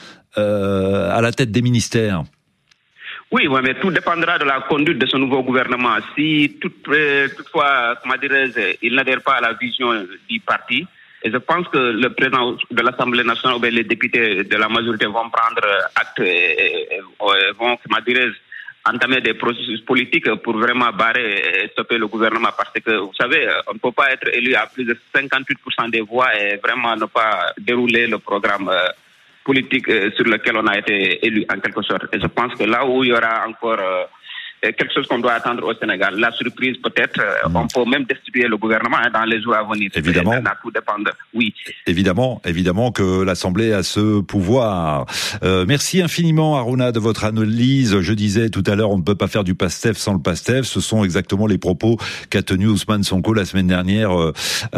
euh, à la tête des ministères? Oui, ouais, mais tout dépendra de la conduite de ce nouveau gouvernement. Si tout, euh, toutefois, comment dirais-je, il n'adhère pas à la vision du parti, et je pense que le président de l'Assemblée nationale ou bien les députés de la majorité vont prendre acte et, et, et vont, comment dirais-je, entamer des processus politiques pour vraiment barrer et stopper le gouvernement. Parce que, vous savez, on ne peut pas être élu à plus de cinquante-huit pour cent des voix et vraiment ne pas dérouler le programme euh, politique euh, sur lequel on a été élu en quelque sorte. Et je pense que là où il y aura encore euh, quelque chose qu'on doit attendre au Sénégal, la surprise peut-être, euh, mmh. on peut même destituer le gouvernement hein, dans les jours à venir. Évidemment. Ça va tout dépendre. Oui. Évidemment, évidemment que l'Assemblée a ce pouvoir. Euh, merci infiniment Harouna de votre analyse. Je disais tout à l'heure, on ne peut pas faire du PASTEF sans le PASTEF. Ce sont exactement les propos qu'a tenus Ousmane Sonko la semaine dernière euh,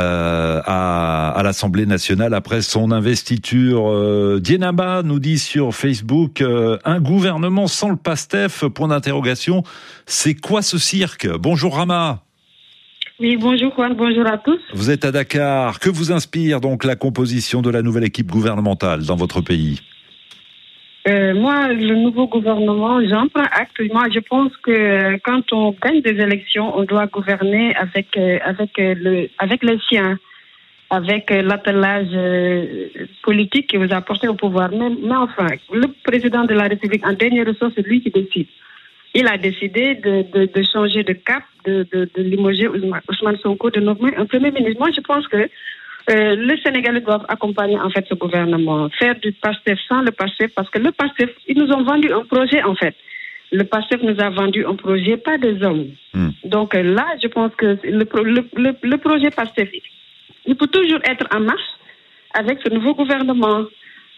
à, à l'Assemblée nationale après son investiture. Euh, Dienaba nous dit sur Facebook, euh, un gouvernement sans le PASTEF, point d'interrogation. C'est quoi ce cirque? Bonjour Rama. Oui, bonjour Juan, bonjour à tous. Vous êtes à Dakar. Que vous inspire donc la composition de la nouvelle équipe gouvernementale dans votre pays? euh, Moi, le nouveau gouvernement, j'en prends acte. Moi, je pense que quand on gagne des élections, on doit gouverner avec, euh, avec, le, avec les siens, avec l'attelage euh, politique qui vous a porté au pouvoir. Mais, mais enfin, le président de la République, en dernier ressort, c'est lui qui décide. Il a décidé de, de, de changer de cap, de, de, de limoger Ousmane Sonko, de nommer un premier ministre. Moi, je pense que euh, les Sénégalais doivent accompagner en fait ce gouvernement, faire du PASTEF sans le PASTEF, parce que le PASTEF, ils nous ont vendu un projet en fait. Le PASTEF nous a vendu un projet, pas des hommes. Mmh. Donc euh, là, je pense que le, le, le, le projet PASTEF, il peut toujours être en marche avec ce nouveau gouvernement.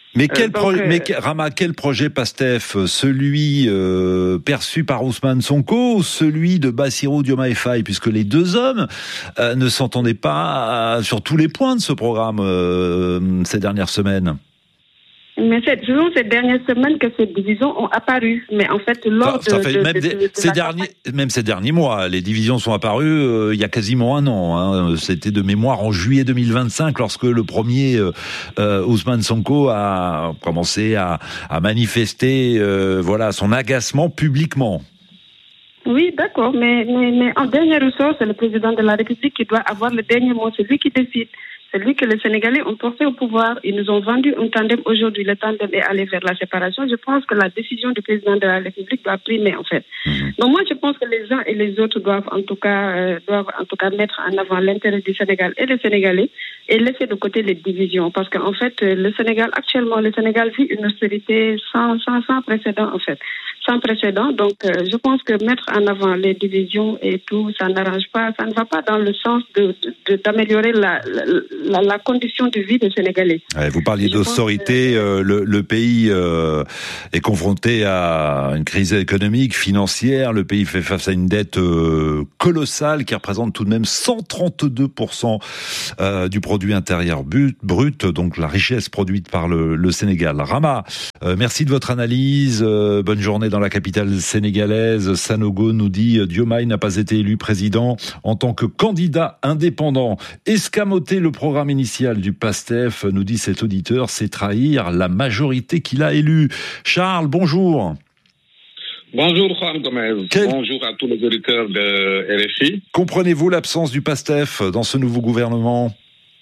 Mais quel Euh, donc, projet, euh, mais que- Rama, quel projet PASTEF, celui euh, perçu par Ousmane Sonko ou celui de Bassirou Diomaye Faye, puisque les deux hommes euh, ne s'entendaient pas euh, sur tous les points de ce programme euh, ces dernières semaines. Mais c'est selon ces dernières semaines que ces divisions ont apparu. Mais en fait, lors Ça de, fait de- même, de- des- de- de ces la derniers, même ces derniers mois, les divisions sont apparues euh, il y a quasiment un an. Hein. C'était de mémoire en juillet deux mille vingt-cinq, lorsque le premier euh, euh, Ousmane Sonko a commencé à, à manifester, euh, voilà, son agacement publiquement. Oui, d'accord, mais, mais, mais en dernier ressort, c'est le président de la République qui doit avoir le dernier mot. C'est lui qui décide. C'est lui que les Sénégalais ont porté au pouvoir. Ils nous ont vendu un tandem aujourd'hui. Le tandem est allé vers la séparation. Je pense que la décision du président de la République doit primer, en fait. Donc moi, je pense que les uns et les autres doivent en tout cas, euh, doivent en tout cas mettre en avant l'intérêt du Sénégal et des Sénégalais et laisser de côté les divisions. Parce qu'en fait, euh, le Sénégal, actuellement, le Sénégal vit une austérité sans, sans, sans précédent, en fait. Sans précédent. Donc, euh, je pense que mettre en avant les divisions et tout, ça n'arrange pas, ça ne va pas dans le sens de, de, d'améliorer la, la, la condition de vie des Sénégalais. Ouais, vous parliez d'austérité, euh, le, le pays euh, est confronté à une crise économique, financière, le pays fait face à une dette euh, colossale qui représente tout de même cent trente-deux pour cent euh, du produit intérieur brut, brut, donc la richesse produite par le, le Sénégal. Rama, euh, merci de votre analyse, euh, bonne journée dans la capitale sénégalaise. Sanogo nous dit Diomaye n'a pas été élu président en tant que candidat indépendant. Escamoter le programme initial du PASTEF, nous dit cet auditeur, c'est trahir la majorité qu'il a élue. Charles, bonjour. Bonjour Juan Gomez, Quel... bonjour à tous les auditeurs de R F I. Comprenez-vous l'absence du PASTEF dans ce nouveau gouvernement ?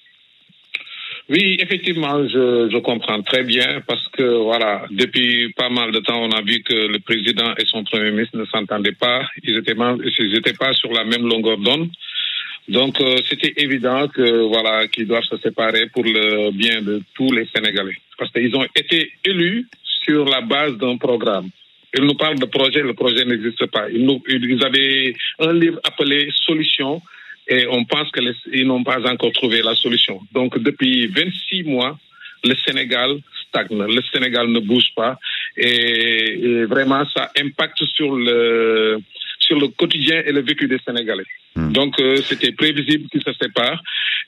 Oui, effectivement, je, je comprends très bien parce que voilà, depuis pas mal de temps, on a vu que le président et son premier ministre ne s'entendaient pas. Ils étaient, ils étaient pas sur la même longueur d'onde. Donc, euh, c'était évident que voilà, qu'ils doivent se séparer pour le bien de tous les Sénégalais, parce qu'ils ont été élus sur la base d'un programme. Ils nous parlent de projet, le projet n'existe pas. Ils, nous, ils avaient un livre appelé Solutions. Et on pense qu'ils n'ont pas encore trouvé la solution. Donc, depuis vingt-six mois, le Sénégal stagne. Le Sénégal ne bouge pas. Et, et vraiment, ça impacte sur le, sur le quotidien et le vécu des Sénégalais. Mmh. Donc, euh, c'était prévisible qu'ils se séparent.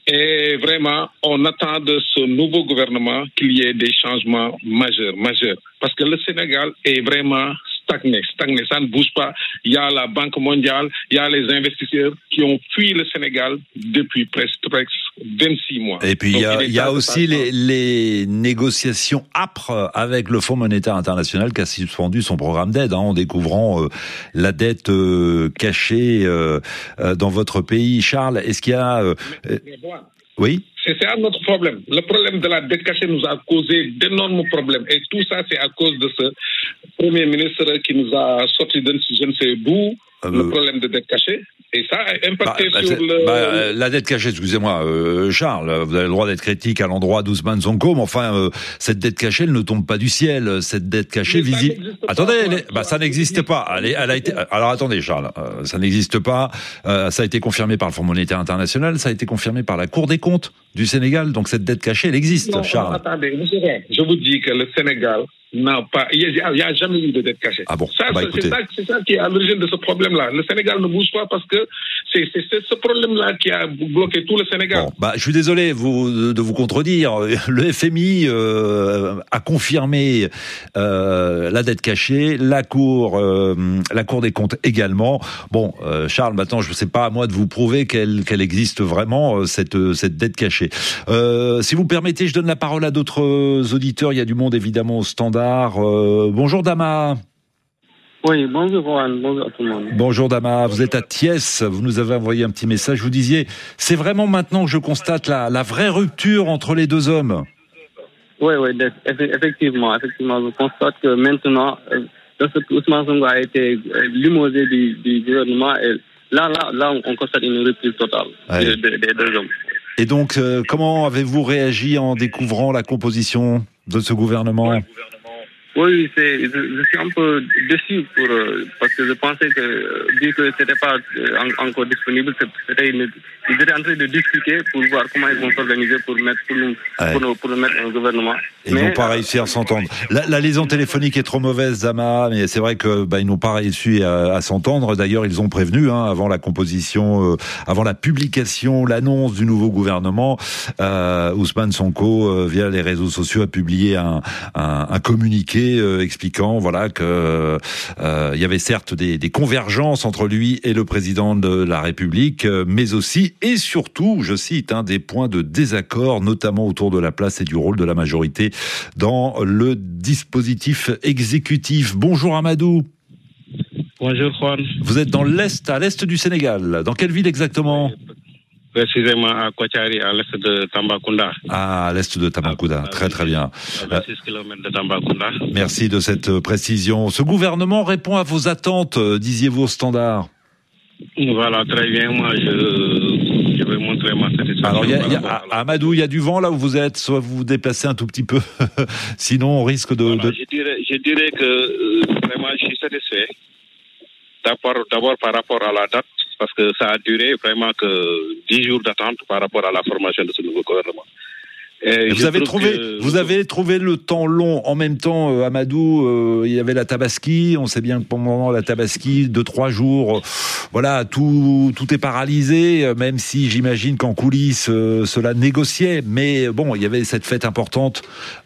Et vraiment, on attend de ce nouveau gouvernement qu'il y ait des changements majeurs, majeurs. Parce que le Sénégal est vraiment stagné, stagné, ça ne bouge pas. Il y a la Banque mondiale, il y a les investisseurs qui ont fui le Sénégal depuis presque, presque vingt-six mois. Et puis, Donc, il y a, il y a aussi les, les négociations âpres avec le Fonds monétaire international qui a suspendu son programme d'aide, hein, en découvrant euh, la dette euh, cachée euh, euh, dans votre pays. Charles, est-ce qu'il y a... Euh, mais, mais bon, oui C'est ça notre problème. Le problème de la dette cachée nous a causé d'énormes problèmes. Et tout ça, c'est à cause de ce Premier ministre qui nous a sorti de je ne sais d'où euh, le problème de dette cachée. Et ça a impacté bah, bah, sur le... Bah, la dette cachée, excusez-moi, euh, Charles, vous avez le droit d'être critique à l'endroit d'Ousmane Sonko, mais enfin, euh, cette dette cachée, elle ne tombe pas du ciel. Cette dette cachée, visible... Attendez, elle est... bah, ça n'existe pas. Elle, est... elle a été... Alors attendez, Charles, euh, ça n'existe pas. Euh, ça a été confirmé par le Fonds monétaire international, ça a été confirmé par la Cour des comptes du Sénégal. Donc cette dette cachée, elle existe, non, Charles. Attendez, monsieur, je vous dis que le Sénégal n'a pas, il n'y a, a jamais eu de dette cachée. Ah bon, ça, bah, c'est, ça, c'est ça qui est à l'origine de ce problème-là. Le Sénégal ne bouge pas parce que c'est, c'est, c'est ce problème-là qui a bloqué tout le Sénégal. Bon, bah, je suis désolé vous, de vous contredire. Le F M I euh, a confirmé euh, la dette cachée, la Cour, euh, la Cour des comptes également. Bon, euh, Charles, maintenant, je ne sais pas à moi de vous prouver qu'elle, qu'elle existe vraiment, cette, cette dette cachée. Euh, si vous permettez, je donne la parole à d'autres auditeurs. Il y a du monde, évidemment, au standard. Euh, bonjour Dama. Oui, bonjour Juan, bonjour à tout le monde. Bonjour Dama, vous êtes à Thiès, vous nous avez envoyé un petit message, vous disiez, c'est vraiment maintenant que je constate la, la vraie rupture entre les deux hommes. Oui, oui, effectivement, effectivement, je constate que maintenant, lorsque Ousmane Sonko a été limogé du, du gouvernement, et là, là, là, on constate une rupture totale ouais. des, des deux hommes. Et donc, euh, comment avez-vous réagi en découvrant la composition de ce gouvernement ? Oui, Oui, c'est, je, je suis un peu déçu pour, euh, parce que je pensais que, euh, vu que c'était pas euh, en, encore disponible, c'était une, ils étaient en train de discuter pour voir comment ils vont s'organiser pour mettre, pour nous, ouais. pour, nous, pour nous mettre un gouvernement. Ils mais, n'ont pas réussi à s'entendre. La, la liaison téléphonique est trop mauvaise, Zama, mais c'est vrai que bah, ils n'ont pas réussi à, à s'entendre. D'ailleurs, ils ont prévenu hein, avant la composition, euh, avant la publication, l'annonce du nouveau gouvernement. Euh, Ousmane Sonko, euh, via les réseaux sociaux, a publié un, un, un communiqué euh, expliquant voilà que euh, il y avait certes des, des convergences entre lui et le président de la République, euh, mais aussi et surtout, je cite, hein, des points de désaccord, notamment autour de la place et du rôle de la majorité dans le dispositif exécutif. Bonjour Amadou. Bonjour Juan. Vous êtes dans l'est, à l'est du Sénégal. Dans quelle ville exactement ? Précisément à Kotiari, à l'est de Tambacounda. Ah, à l'est de Tambacounda. Très, très bien. À vingt-six kilomètres de Tambacounda. Merci de cette précision. Ce gouvernement répond à vos attentes, disiez-vous au Standard. Voilà, très bien. Moi, je, je vais montrer ma satisfaction. Alors, y a, y a, Amadou, il y a du vent là où vous êtes, soit vous vous déplacez un tout petit peu. Sinon, on risque de... Voilà, de... Je, dirais, je dirais que euh, vraiment, je suis satisfait. D'abord, d'abord par rapport à la date, parce que ça a duré vraiment que dix jours d'attente par rapport à la formation de ce nouveau gouvernement. Et vous avez trouvé, que... vous avez trouvé le temps long. En même temps, euh, Amadou, euh, il y avait la Tabaski. On sait bien que pendant la Tabaski, deux trois jours, euh, voilà, tout tout est paralysé. Euh, même si j'imagine qu'en coulisses, euh, cela négociait. Mais bon, il y avait cette fête importante.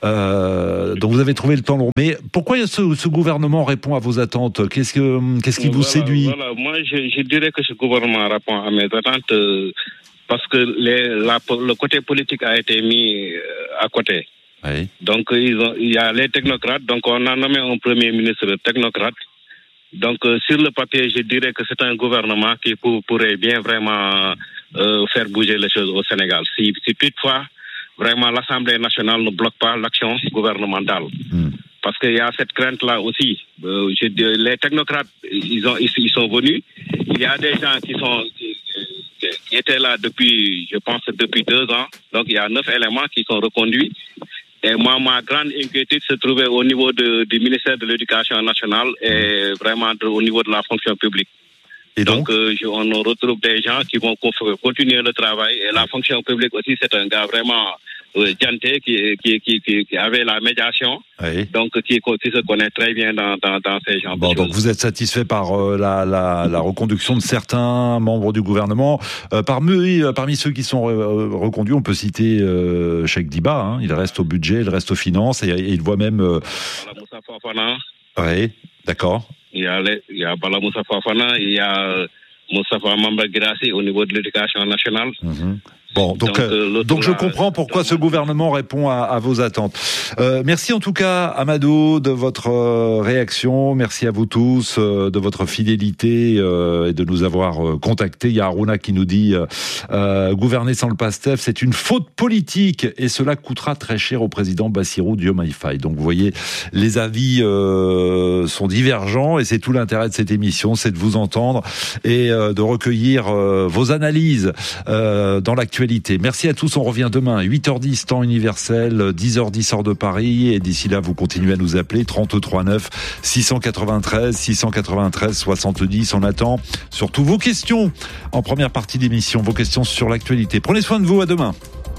Euh, donc vous avez trouvé le temps long. Mais pourquoi ce, ce gouvernement répond à vos attentes ? Qu'est-ce que qu'est-ce qui vous voilà, séduit ? Voilà, moi je, je dirais que ce gouvernement répond à mes attentes. Euh, Parce que les, la, le côté politique a été mis à côté. Oui. Donc, ils ont, il y a les technocrates. Donc, on a nommé un premier ministre technocrate. Donc, euh, sur le papier, je dirais que c'est un gouvernement qui pour, pourrait bien vraiment euh, faire bouger les choses au Sénégal. Si, si toutefois, vraiment, l'Assemblée nationale ne bloque pas l'action gouvernementale. Mm. Parce qu'il y a cette crainte-là aussi. Euh, je, les technocrates, ils, ont, ils, ils sont venus. Il y a des gens qui sont... Qui, qui étaient là depuis, je pense, depuis deux ans. Donc, il y a neuf éléments qui sont reconduits. Et moi, ma grande inquiétude se trouvait au niveau de, du ministère de l'Éducation nationale et vraiment de, au niveau de la fonction publique. Et donc, donc euh, je, on retrouve des gens qui vont continuer le travail. Et la fonction publique aussi, c'est un gars vraiment euh, janté qui, qui, qui, qui, qui avait la médiation. Oui. Donc, qui, qui se connaît très bien dans, dans, dans ces gens. Bon, donc vous êtes satisfait par euh, la, la, la reconduction de certains membres du gouvernement. Euh, parmi, parmi ceux qui sont euh, reconduits, on peut citer euh, Cheikh Diba. Hein, il reste au budget, il reste aux finances et, et il voit même... Euh... Bala Moussa Fofana. Oui, d'accord. Il y a, les, il y a Bala Moussa Fofana, il y a Moustapha Mamba Guirassy au niveau de l'éducation nationale. Mmh. Bon, donc, donc, euh, donc je comprends pourquoi ce gouvernement répond à, à vos attentes. Euh, merci en tout cas, Amadou, de votre euh, réaction. Merci à vous tous euh, de votre fidélité euh, et de nous avoir euh, contactés. Il y a Aruna qui nous dit euh, euh, gouverner sans le PASTEF, c'est une faute politique et cela coûtera très cher au président Bassirou Diomaye Faye. Donc vous voyez, les avis euh, sont divergents et c'est tout l'intérêt de cette émission, c'est de vous entendre et euh, de recueillir euh, vos analyses euh, dans l'actualité. Merci à tous, on revient demain, huit heures dix, temps universel, dix heures dix, heure de Paris, et d'ici là, vous continuez à nous appeler, trente-trois neuf, six cent quatre-vingt-treize, six cent quatre-vingt-treize, soixante-dix, on attend surtout vos questions en première partie d'émission, vos questions sur l'actualité. Prenez soin de vous, à demain.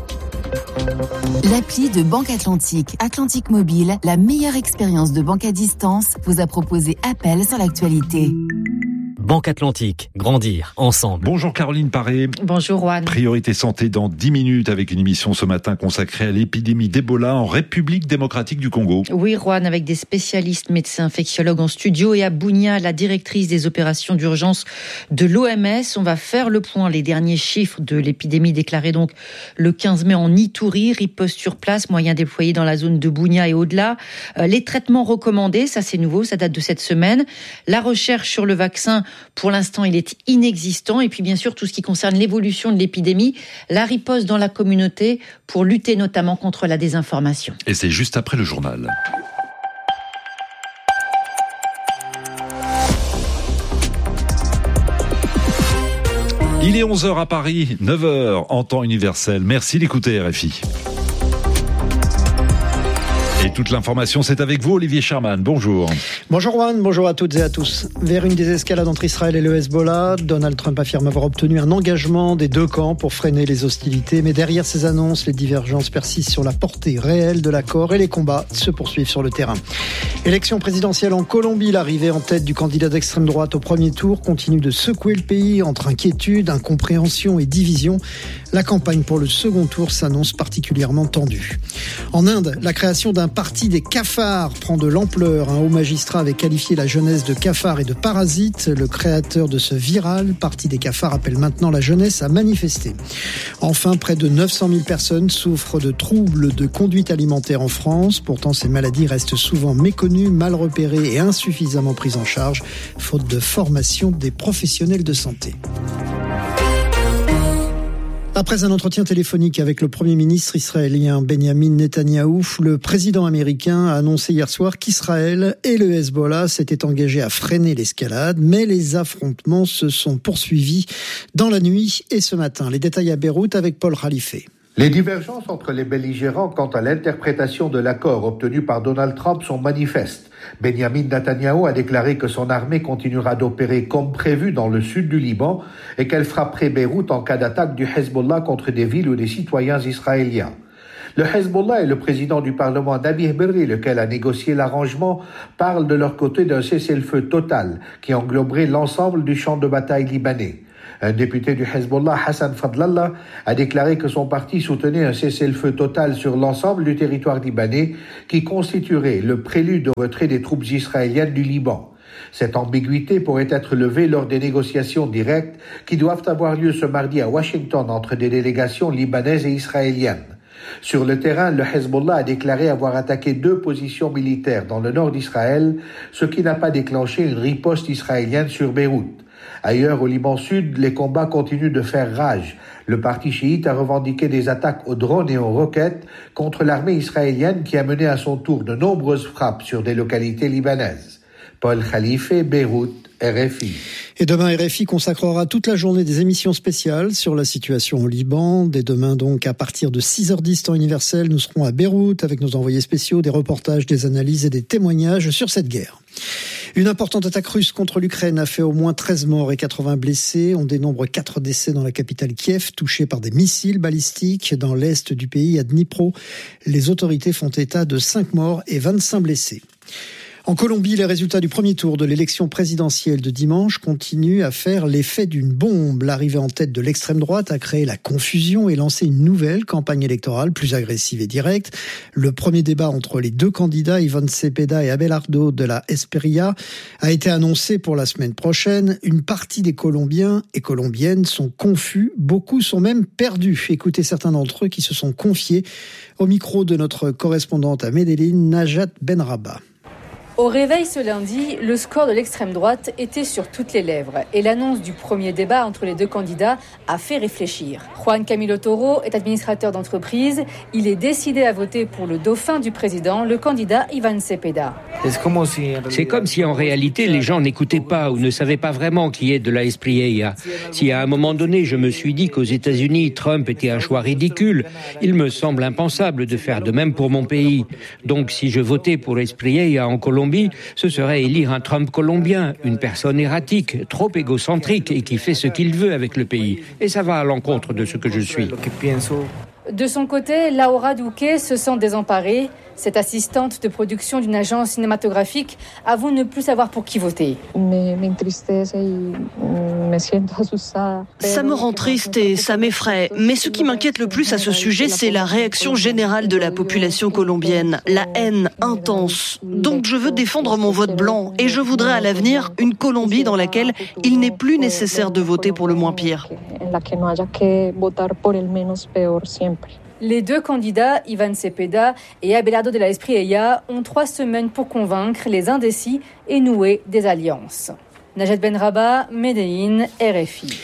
L'appli de Banque Atlantique, Atlantique Mobile, la meilleure expérience de banque à distance, vous a proposé Appel sur l'actualité. Banque Atlantique, grandir ensemble. Bonjour Caroline Paré. Bonjour Juan. Priorité santé dans dix minutes avec une émission ce matin consacrée à l'épidémie d'Ebola en République démocratique du Congo. Oui Juan, avec des spécialistes médecins infectiologues en studio et à Bounia, la directrice des opérations d'urgence de l'O M S. On va faire le point. Les derniers chiffres de l'épidémie déclarés donc le quinze mai en Ituri, riposte sur place, moyens déployés dans la zone de Bounia et au-delà. Euh, les traitements recommandés, ça c'est nouveau, ça date de cette semaine. La recherche sur le vaccin, pour l'instant, il est inexistant. Et puis, bien sûr, tout ce qui concerne l'évolution de l'épidémie, la riposte dans la communauté pour lutter notamment contre la désinformation. Et c'est juste après le journal. Il est onze heures à Paris, neuf heures en temps universel. Merci d'écouter R F I. Et toute l'information, c'est avec vous Olivier Sherman. Bonjour. Bonjour Juan, bonjour à toutes et à tous. Vers une désescalade entre Israël et le Hezbollah, Donald Trump affirme avoir obtenu un engagement des deux camps pour freiner les hostilités. Mais derrière ces annonces, les divergences persistent sur la portée réelle de l'accord et les combats se poursuivent sur le terrain. Élection présidentielle en Colombie, l'arrivée en tête du candidat d'extrême droite au premier tour continue de secouer le pays entre inquiétude, incompréhension et division. La campagne pour le second tour s'annonce particulièrement tendue. En Inde, la création d'un parti des cafards prend de l'ampleur. Un haut magistrat avait qualifié la jeunesse de cafards et de parasites. Le créateur de ce viral parti des cafards appelle maintenant la jeunesse à manifester. Enfin, près de neuf cent mille personnes souffrent de troubles de conduite alimentaire en France. Pourtant, ces maladies restent souvent méconnues, mal repérées et insuffisamment prises en charge, faute de formation des professionnels de santé. Après un entretien téléphonique avec le Premier ministre israélien Benjamin Netanyahou, le président américain a annoncé hier soir qu'Israël et le Hezbollah s'étaient engagés à freiner l'escalade, mais les affrontements se sont poursuivis dans la nuit et ce matin. Les détails à Beyrouth avec Paul Khalife. Les divergences entre les belligérants quant à l'interprétation de l'accord obtenu par Donald Trump sont manifestes. Benjamin Netanyahou a déclaré que son armée continuera d'opérer comme prévu dans le sud du Liban et qu'elle frapperait Beyrouth en cas d'attaque du Hezbollah contre des villes ou des citoyens israéliens. Le Hezbollah et le président du Parlement, Nabih Berri, lequel a négocié l'arrangement, parlent de leur côté d'un cessez-le-feu total qui engloberait l'ensemble du champ de bataille libanais. Un député du Hezbollah, Hassan Fadlallah, a déclaré que son parti soutenait un cessez-le-feu total sur l'ensemble du territoire libanais qui constituerait le prélude au retrait des troupes israéliennes du Liban. Cette ambiguïté pourrait être levée lors des négociations directes qui doivent avoir lieu ce mardi à Washington entre des délégations libanaises et israéliennes. Sur le terrain, le Hezbollah a déclaré avoir attaqué deux positions militaires dans le nord d'Israël, ce qui n'a pas déclenché une riposte israélienne sur Beyrouth. Ailleurs, au Liban Sud, les combats continuent de faire rage. Le parti chiite a revendiqué des attaques aux drones et aux roquettes contre l'armée israélienne qui a mené à son tour de nombreuses frappes sur des localités libanaises. Paul Khalife, Beyrouth, R F I. Et demain, R F I consacrera toute la journée des émissions spéciales sur la situation au Liban. Dès demain, donc, à partir de six heures dix temps universel, nous serons à Beyrouth avec nos envoyés spéciaux, des reportages, des analyses et des témoignages sur cette guerre. Une importante attaque russe contre l'Ukraine a fait au moins treize morts et quatre-vingts blessés. On dénombre quatre décès dans la capitale Kiev, touchée par des missiles balistiques. Dans l'est du pays, à Dnipro, les autorités font état de cinq morts et vingt-cinq blessés. En Colombie, les résultats du premier tour de l'élection présidentielle de dimanche continuent à faire l'effet d'une bombe. L'arrivée en tête de l'extrême droite a créé la confusion et lancé une nouvelle campagne électorale plus agressive et directe. Le premier débat entre les deux candidats, Iván Cepeda et Abelardo de la Espriella, a été annoncé pour la semaine prochaine. Une partie des Colombiens et Colombiennes sont confus, beaucoup sont même perdus. Écoutez certains d'entre eux qui se sont confiés au micro de notre correspondante à Medellín, Najat Benraba. Au réveil ce lundi, le score de l'extrême droite était sur toutes les lèvres et l'annonce du premier débat entre les deux candidats a fait réfléchir. Juan Camilo Toro est administrateur d'entreprise. Il est décidé à voter pour le dauphin du président, le candidat Iván Cepeda. C'est comme si en réalité les gens n'écoutaient pas ou ne savaient pas vraiment qui est de la Espriella. Si à un moment donné je me suis dit qu'aux États-Unis Trump était un choix ridicule, il me semble impensable de faire de même pour mon pays. Donc si je votais pour Espriella en Colombie, ce serait élire un Trump colombien, une personne erratique, trop égocentrique et qui fait ce qu'il veut avec le pays. Et ça va à l'encontre de ce que je suis. De son côté, Laura Duque se sent désemparée. Cette assistante de production d'une agence cinématographique avoue ne plus savoir pour qui voter. Ça me rend triste et ça m'effraie. Mais ce qui m'inquiète le plus à ce sujet, c'est la réaction générale de la population colombienne. La haine intense. Donc je veux défendre mon vote blanc et je voudrais à l'avenir une Colombie dans laquelle il n'est plus nécessaire de voter pour le moins pire. Les deux candidats, Iván Cepeda et Abelardo de la Espriella, ont trois semaines pour convaincre les indécis et nouer des alliances. Najat Benraba, Medellín, R F I.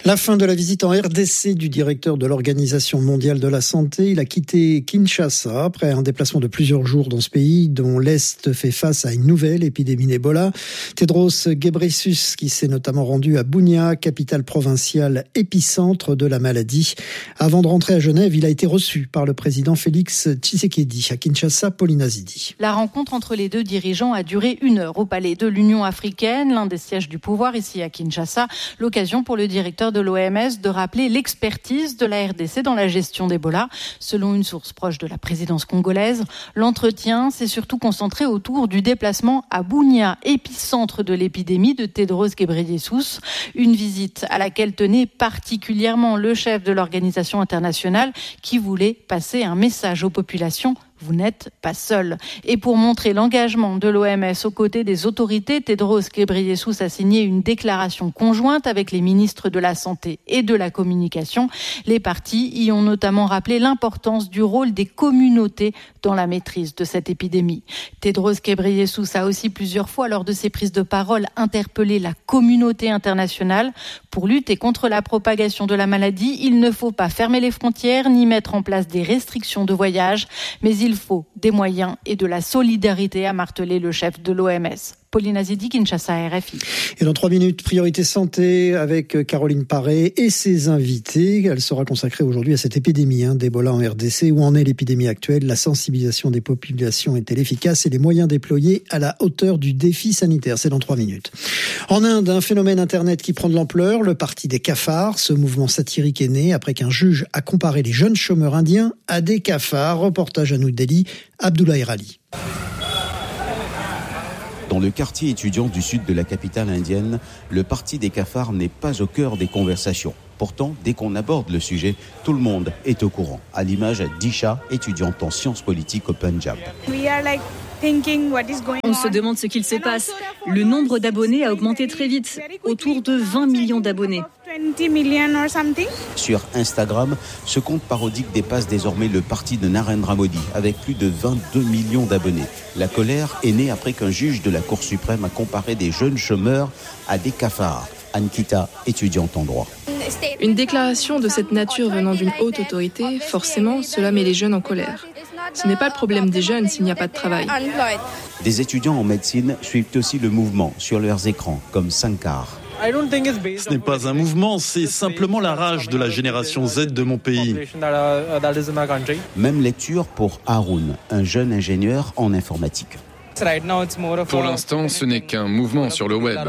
La fin de la visite en R D C du directeur de l'Organisation mondiale de la santé. Il a quitté Kinshasa après un déplacement de plusieurs jours dans ce pays dont l'Est fait face à une nouvelle épidémie d'Ebola. Tedros Ghebreyesus qui s'est notamment rendu à Bunia, capitale provinciale épicentre de la maladie. Avant de rentrer à Genève, il a été reçu par le président Félix Tshisekedi à Kinshasa, Paulina Zidi. La rencontre entre les deux dirigeants a duré une heure au palais de l'Union africaine, l'un des sièges du pouvoir ici à Kinshasa. L'occasion pour le directeur de l'O M S de rappeler l'expertise de la R D C dans la gestion d'Ebola. Selon une source proche de la présidence congolaise, l'entretien s'est surtout concentré autour du déplacement à Bunia, épicentre de l'épidémie de Tedros Ghebreyesus. Une visite à laquelle tenait particulièrement le chef de l'organisation internationale qui voulait passer un message aux populations. Vous n'êtes pas seul. Et pour montrer l'engagement de l'O M S aux côtés des autorités, Tedros Ghebreyesus a signé une déclaration conjointe avec les ministres de la Santé et de la Communication. Les partis y ont notamment rappelé l'importance du rôle des communautés dans la maîtrise de cette épidémie. Tedros Ghebreyesus a aussi plusieurs fois, lors de ses prises de parole, interpellé la communauté internationale. Pour lutter contre la propagation de la maladie, il ne faut pas fermer les frontières ni mettre en place des restrictions de voyage, mais il Il faut des moyens et de la solidarité, a martelé le chef de l'O M S. Paulina Zidi, Kinshasa, R F I. Et dans trois minutes, priorité santé avec Caroline Paré et ses invités. Elle sera consacrée aujourd'hui à cette épidémie hein, d'Ebola en R D C. Où en est l'épidémie actuelle? La sensibilisation des populations est-elle efficace et les moyens déployés à la hauteur du défi sanitaire? C'est dans trois minutes. En Inde, un phénomène Internet qui prend de l'ampleur, le parti des cafards. Ce mouvement satirique est né après qu'un juge a comparé les jeunes chômeurs indiens à des cafards. Reportage à New Delhi, Abdullah Erali. Dans le quartier étudiant du sud de la capitale indienne, le parti des cafards n'est pas au cœur des conversations. Pourtant, dès qu'on aborde le sujet, tout le monde est au courant, à l'image d'Isha, étudiante en sciences politiques au Punjab. On se demande ce qu'il se passe. Le nombre d'abonnés a augmenté très vite, autour de vingt millions d'abonnés. Sur Instagram, ce compte parodique dépasse désormais le parti de Narendra Modi, avec plus de vingt-deux millions d'abonnés. La colère est née après qu'un juge de la Cour suprême a comparé des jeunes chômeurs à des cafards. Ankita, étudiante en droit. Une déclaration de cette nature venant d'une haute autorité, forcément, cela met les jeunes en colère. Ce n'est pas le problème des jeunes s'il n'y a pas de travail. Des étudiants en médecine suivent aussi le mouvement sur leurs écrans, comme Sankar. Ce n'est pas un mouvement, c'est simplement la rage de la génération Z de mon pays. Même lecture pour Arun, un jeune ingénieur en informatique. Pour l'instant, ce n'est qu'un mouvement sur le web.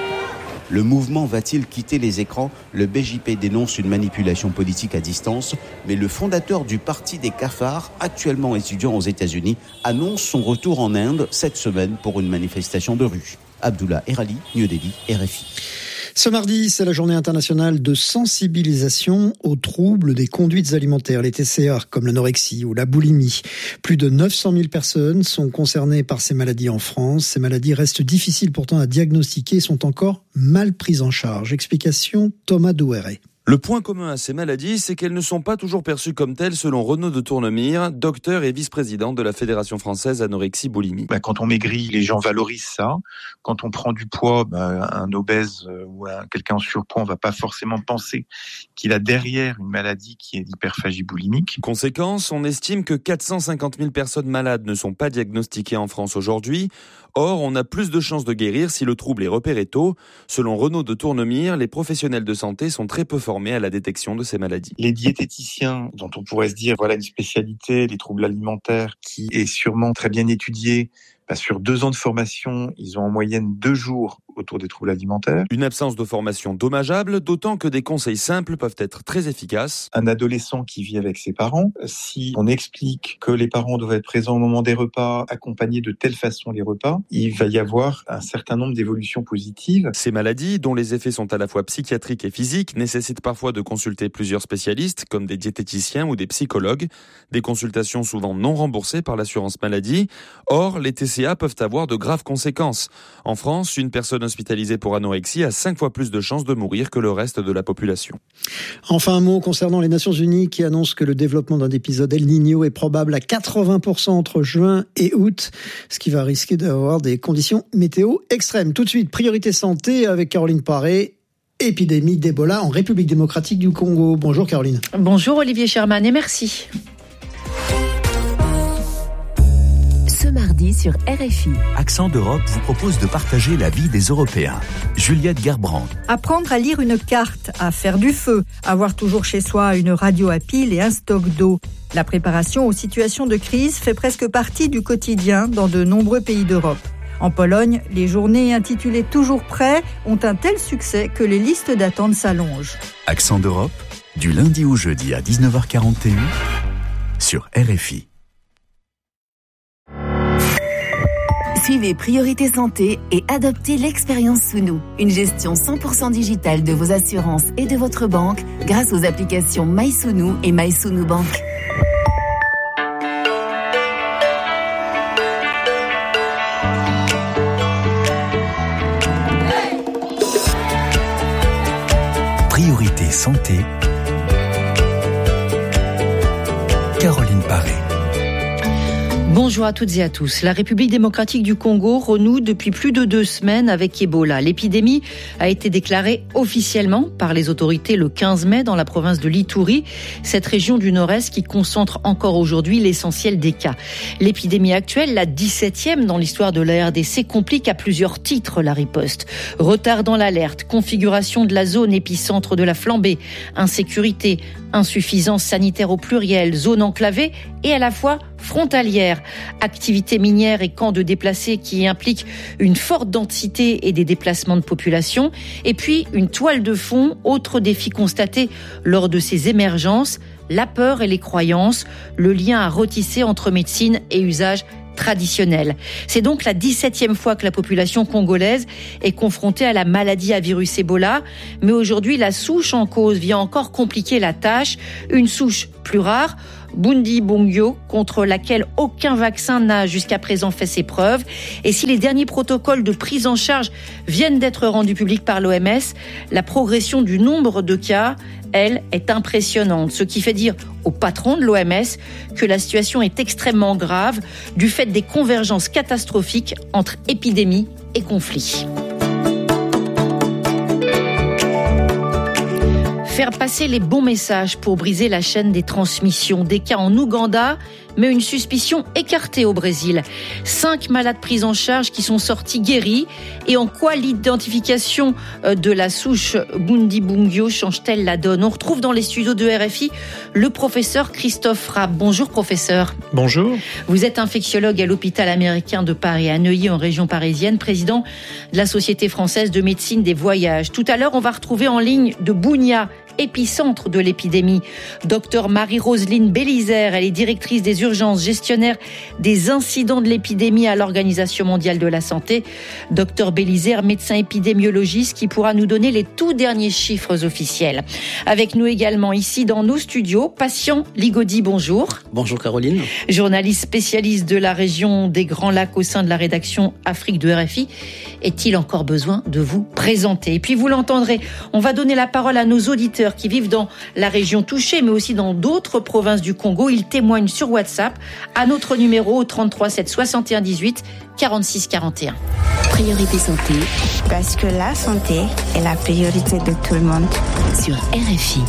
Le mouvement va-t-il quitter les écrans? Le B J P dénonce une manipulation politique à distance, mais le fondateur du parti des cafards, actuellement étudiant aux États-Unis, annonce son retour en Inde cette semaine pour une manifestation de rue. Abdullah Erali, New Delhi, R F I. Ce mardi, c'est la journée internationale de sensibilisation aux troubles des conduites alimentaires, les T C A, comme l'anorexie ou la boulimie. Plus de neuf cent mille personnes sont concernées par ces maladies en France. Ces maladies restent difficiles pourtant à diagnostiquer et sont encore mal prises en charge. Explication, Thomas Douéret. Le point commun à ces maladies, c'est qu'elles ne sont pas toujours perçues comme telles selon Renaud de Tournemire, docteur et vice-président de la Fédération française anorexie-boulimie. Bah, quand on maigrit, les gens valorisent ça. Quand on prend du poids, bah, un obèse ou un, quelqu'un en surpoids, on va pas forcément penser qu'il a derrière une maladie qui est l'hyperphagie boulimique. Conséquence, on estime que quatre cent cinquante mille personnes malades ne sont pas diagnostiquées en France aujourd'hui. Or, on a plus de chances de guérir si le trouble est repéré tôt. Selon Renaud de Tournemire, les professionnels de santé sont très peu formés à la détection de ces maladies. Les diététiciens, dont on pourrait se dire, voilà une spécialité, les troubles alimentaires, qui est sûrement très bien étudiée, bah, sur deux ans de formation, ils ont en moyenne deux jours autour des troubles alimentaires. Une absence de formation dommageable, d'autant que des conseils simples peuvent être très efficaces. Un adolescent qui vit avec ses parents, si on explique que les parents doivent être présents au moment des repas, accompagner de telle façon les repas, il va y avoir un certain nombre d'évolutions positives. Ces maladies, dont les effets sont à la fois psychiatriques et physiques, nécessitent parfois de consulter plusieurs spécialistes, comme des diététiciens ou des psychologues, des consultations souvent non remboursées par l'assurance maladie. Or, les T C A peuvent avoir de graves conséquences. En France, une personne hospitalisée pour anorexie a cinq fois plus de chances de mourir que le reste de la population. Enfin, un mot concernant les Nations Unies qui annoncent que le développement d'un épisode El Niño est probable à quatre-vingts pour cent entre juin et août, ce qui va risquer d'avoir des conditions météo extrêmes. Tout de suite, priorité santé avec Caroline Paré épidémie d'Ebola en République démocratique du Congo. Bonjour Caroline. Bonjour Olivier Sherman et merci. Ce mardi sur R F I. Accent d'Europe vous propose de partager la vie des Européens. Juliette Gerbrand. Apprendre à lire une carte, à faire du feu, avoir toujours chez soi une radio à pile et un stock d'eau. La préparation aux situations de crise fait presque partie du quotidien dans de nombreux pays d'Europe. En Pologne, les journées intitulées « Toujours prêt » ont un tel succès que les listes d'attente s'allongent. Accent d'Europe, du lundi au jeudi à dix-neuf heures quarante et un sur R F I. Suivez Priorité Santé et adoptez l'expérience Sounou, une gestion cent pour cent digitale de vos assurances et de votre banque grâce aux applications MySounou et MySounou Bank. Priorité Santé, Caroline Paré. Bonjour à toutes et à tous. La République démocratique du Congo renoue depuis plus de deux semaines avec Ebola. L'épidémie a été déclarée officiellement par les autorités le quinze mai dans la province de l'Ituri, cette région du nord-est qui concentre encore aujourd'hui l'essentiel des cas. L'épidémie actuelle, la dix-septième dans l'histoire de la R D C, complique à plusieurs titres la riposte. Retard dans l'alerte, configuration de la zone épicentre de la flambée, insécurité, insuffisance sanitaire au pluriel, zone enclavée et à la fois frontalière, activités minières et camps de déplacés qui impliquent une forte densité et des déplacements de population, et puis une toile de fond, autre défi constaté lors de ces émergences, la peur et les croyances, le lien à retisser entre médecine et usage traditionnel. C'est donc la dix-septième fois que la population congolaise est confrontée à la maladie à virus Ebola, mais aujourd'hui la souche en cause vient encore compliquer la tâche, une souche plus rare, Bundibugyo, contre laquelle aucun vaccin n'a jusqu'à présent fait ses preuves. Et si les derniers protocoles de prise en charge viennent d'être rendus publics par l'O M S, la progression du nombre de cas, elle, est impressionnante. Ce qui fait dire au patron de l'O M S que la situation est extrêmement grave du fait des convergences catastrophiques entre épidémie et conflit. Faire passer les bons messages pour briser la chaîne des transmissions. Des cas en Ouganda, mais une suspicion écartée au Brésil. Cinq malades pris en charge qui sont sortis guéris. Et en quoi l'identification de la souche Bundibugyo change-t-elle la donne? On retrouve dans les studios de R F I le professeur Christophe Rapp. Bonjour professeur. Bonjour. Vous êtes infectiologue à l'hôpital américain de Paris, à Neuilly en région parisienne, président de la Société française de médecine des voyages. Tout à l'heure, on va retrouver en ligne de Bunia, épicentre de l'épidémie, docteur Marie-Roseline Bélizer. Elle est directrice des urgences, gestionnaire des incidents de l'épidémie à l'Organisation mondiale de la santé. Docteur Bélizer, médecin épidémiologiste qui pourra nous donner les tout derniers chiffres officiels. Avec nous également ici dans nos studios, Patient Ligodi, bonjour. Bonjour Caroline. Journaliste spécialiste de la région des Grands Lacs au sein de la rédaction Afrique de R F I. Est-il encore besoin de vous présenter? Et puis vous l'entendrez, on va donner la parole à nos auditeurs qui vivent dans la région touchée, mais aussi dans d'autres provinces du Congo. Ils témoignent sur WhatsApp à notre numéro au trente-trois sept soixante et un dix-huit quarante-six quarante et un. Priorité Santé. Parce que la santé est la priorité de tout le monde. Sur R F I.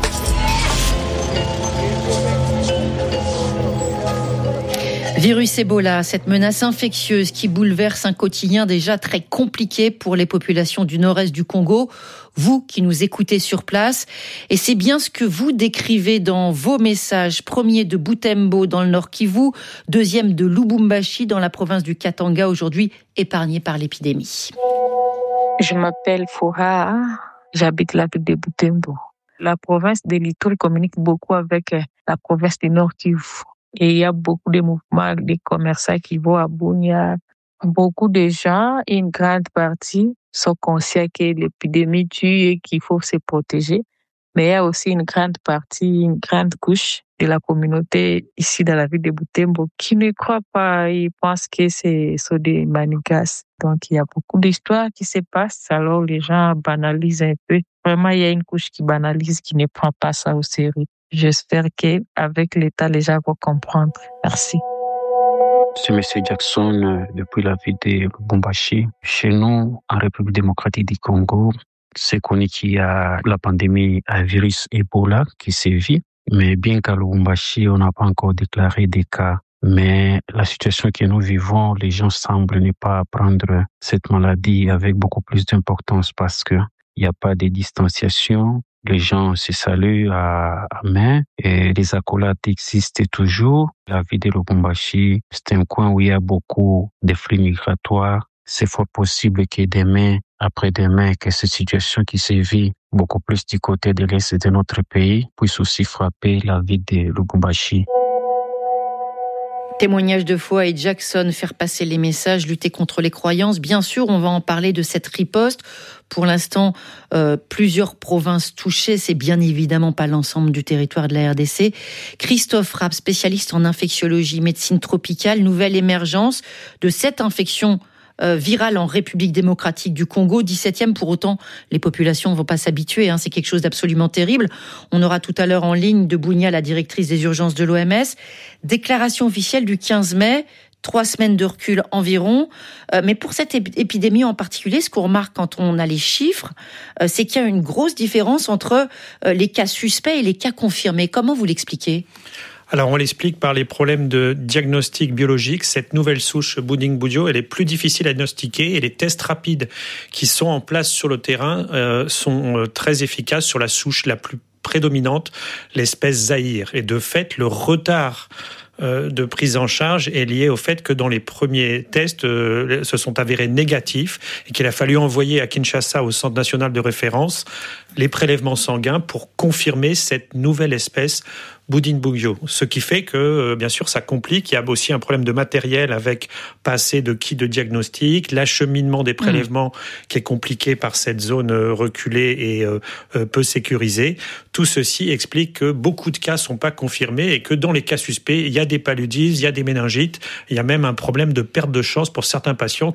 Virus Ebola, cette menace infectieuse qui bouleverse un quotidien déjà très compliqué pour les populations du nord-est du Congo. Vous qui nous écoutez sur place, et c'est bien ce que vous décrivez dans vos messages. Premier de Butembo dans le Nord Kivu, deuxième de Lubumbashi dans la province du Katanga, aujourd'hui épargnée par l'épidémie. Je m'appelle Foura, j'habite la ville de Butembo. La province de l'Ituri communique beaucoup avec la province du Nord Kivu. Et il y a beaucoup de mouvements, des commerçants qui vont à Bunia. Beaucoup de gens, une grande partie, sont conscients que l'épidémie tue et qu'il faut se protéger. Mais il y a aussi une grande partie, une grande couche de la communauté ici dans la ville de Butembo qui ne croient pas. Ils pensent que c'est sur des manigas. Donc il y a beaucoup d'histoires qui se passent. Alors les gens banalisent un peu. Vraiment, il y a une couche qui banalise, qui ne prend pas ça au sérieux. J'espère qu'avec l'État, les gens vont comprendre. Merci. C'est M. Jackson depuis la ville de Lubumbashi. Chez nous, en République démocratique du Congo, C'est connu qu'il y a la pandémie à virus Ebola qui sévit, mais bien qu'à Lubumbashi, on n'a pas encore déclaré des cas. Mais la situation que nous vivons, les gens semblent ne pas prendre cette maladie avec beaucoup plus d'importance parce que il n'y a pas de distanciation. Les gens se saluent à, à main et les accolades existent toujours. La ville de Lubumbashi, c'est un coin où il y a beaucoup de flux migratoires. C'est fort possible que demain, après-demain, que cette situation qui se vit beaucoup plus du côté de l'Est de notre pays puisse aussi frapper la ville de Lubumbashi. Témoignage de foi et Jackson, faire passer les messages, lutter contre les croyances. Bien sûr, on va en parler de cette riposte. Pour l'instant, euh, plusieurs provinces touchées. C'est bien évidemment pas l'ensemble du territoire de la R D C. Christophe Rapp, spécialiste en infectiologie, médecine tropicale, nouvelle émergence de cette infection Euh, virale en République démocratique du Congo, dix-septième. Pour autant, les populations ne vont pas s'habituer. Hein, c'est quelque chose d'absolument terrible. On aura tout à l'heure en ligne de Bounia, la directrice des urgences de l'O M S. Déclaration officielle du quinze mai. Trois semaines de recul environ. Euh, mais pour cette épidémie en particulier, ce qu'on remarque quand on a les chiffres, euh, c'est qu'il y a une grosse différence entre euh, les cas suspects et les cas confirmés. Comment vous l'expliquez ? Alors, on l'explique par les problèmes de diagnostic biologique. Cette nouvelle souche Bundibugyo, elle est plus difficile à diagnostiquer et les tests rapides qui sont en place sur le terrain euh, sont euh, très efficaces sur la souche la plus prédominante, l'espèce Zaïre. Et de fait, le retard de prise en charge est lié au fait que dans les premiers tests euh, se sont avérés négatifs et qu'il a fallu envoyer à Kinshasa, au Centre national de référence, les prélèvements sanguins pour confirmer cette nouvelle espèce Bundibugyo. Ce qui fait que, euh, bien sûr, ça complique. Il y a aussi un problème de matériel avec pas assez de kits de diagnostic, l'acheminement des prélèvements mmh. qui est compliqué par cette zone reculée et euh, peu sécurisée. Tout ceci explique que beaucoup de cas sont pas confirmés et que dans les cas suspects, il y a des paludismes, il y a des méningites, il y a même un problème de perte de chance pour certains patients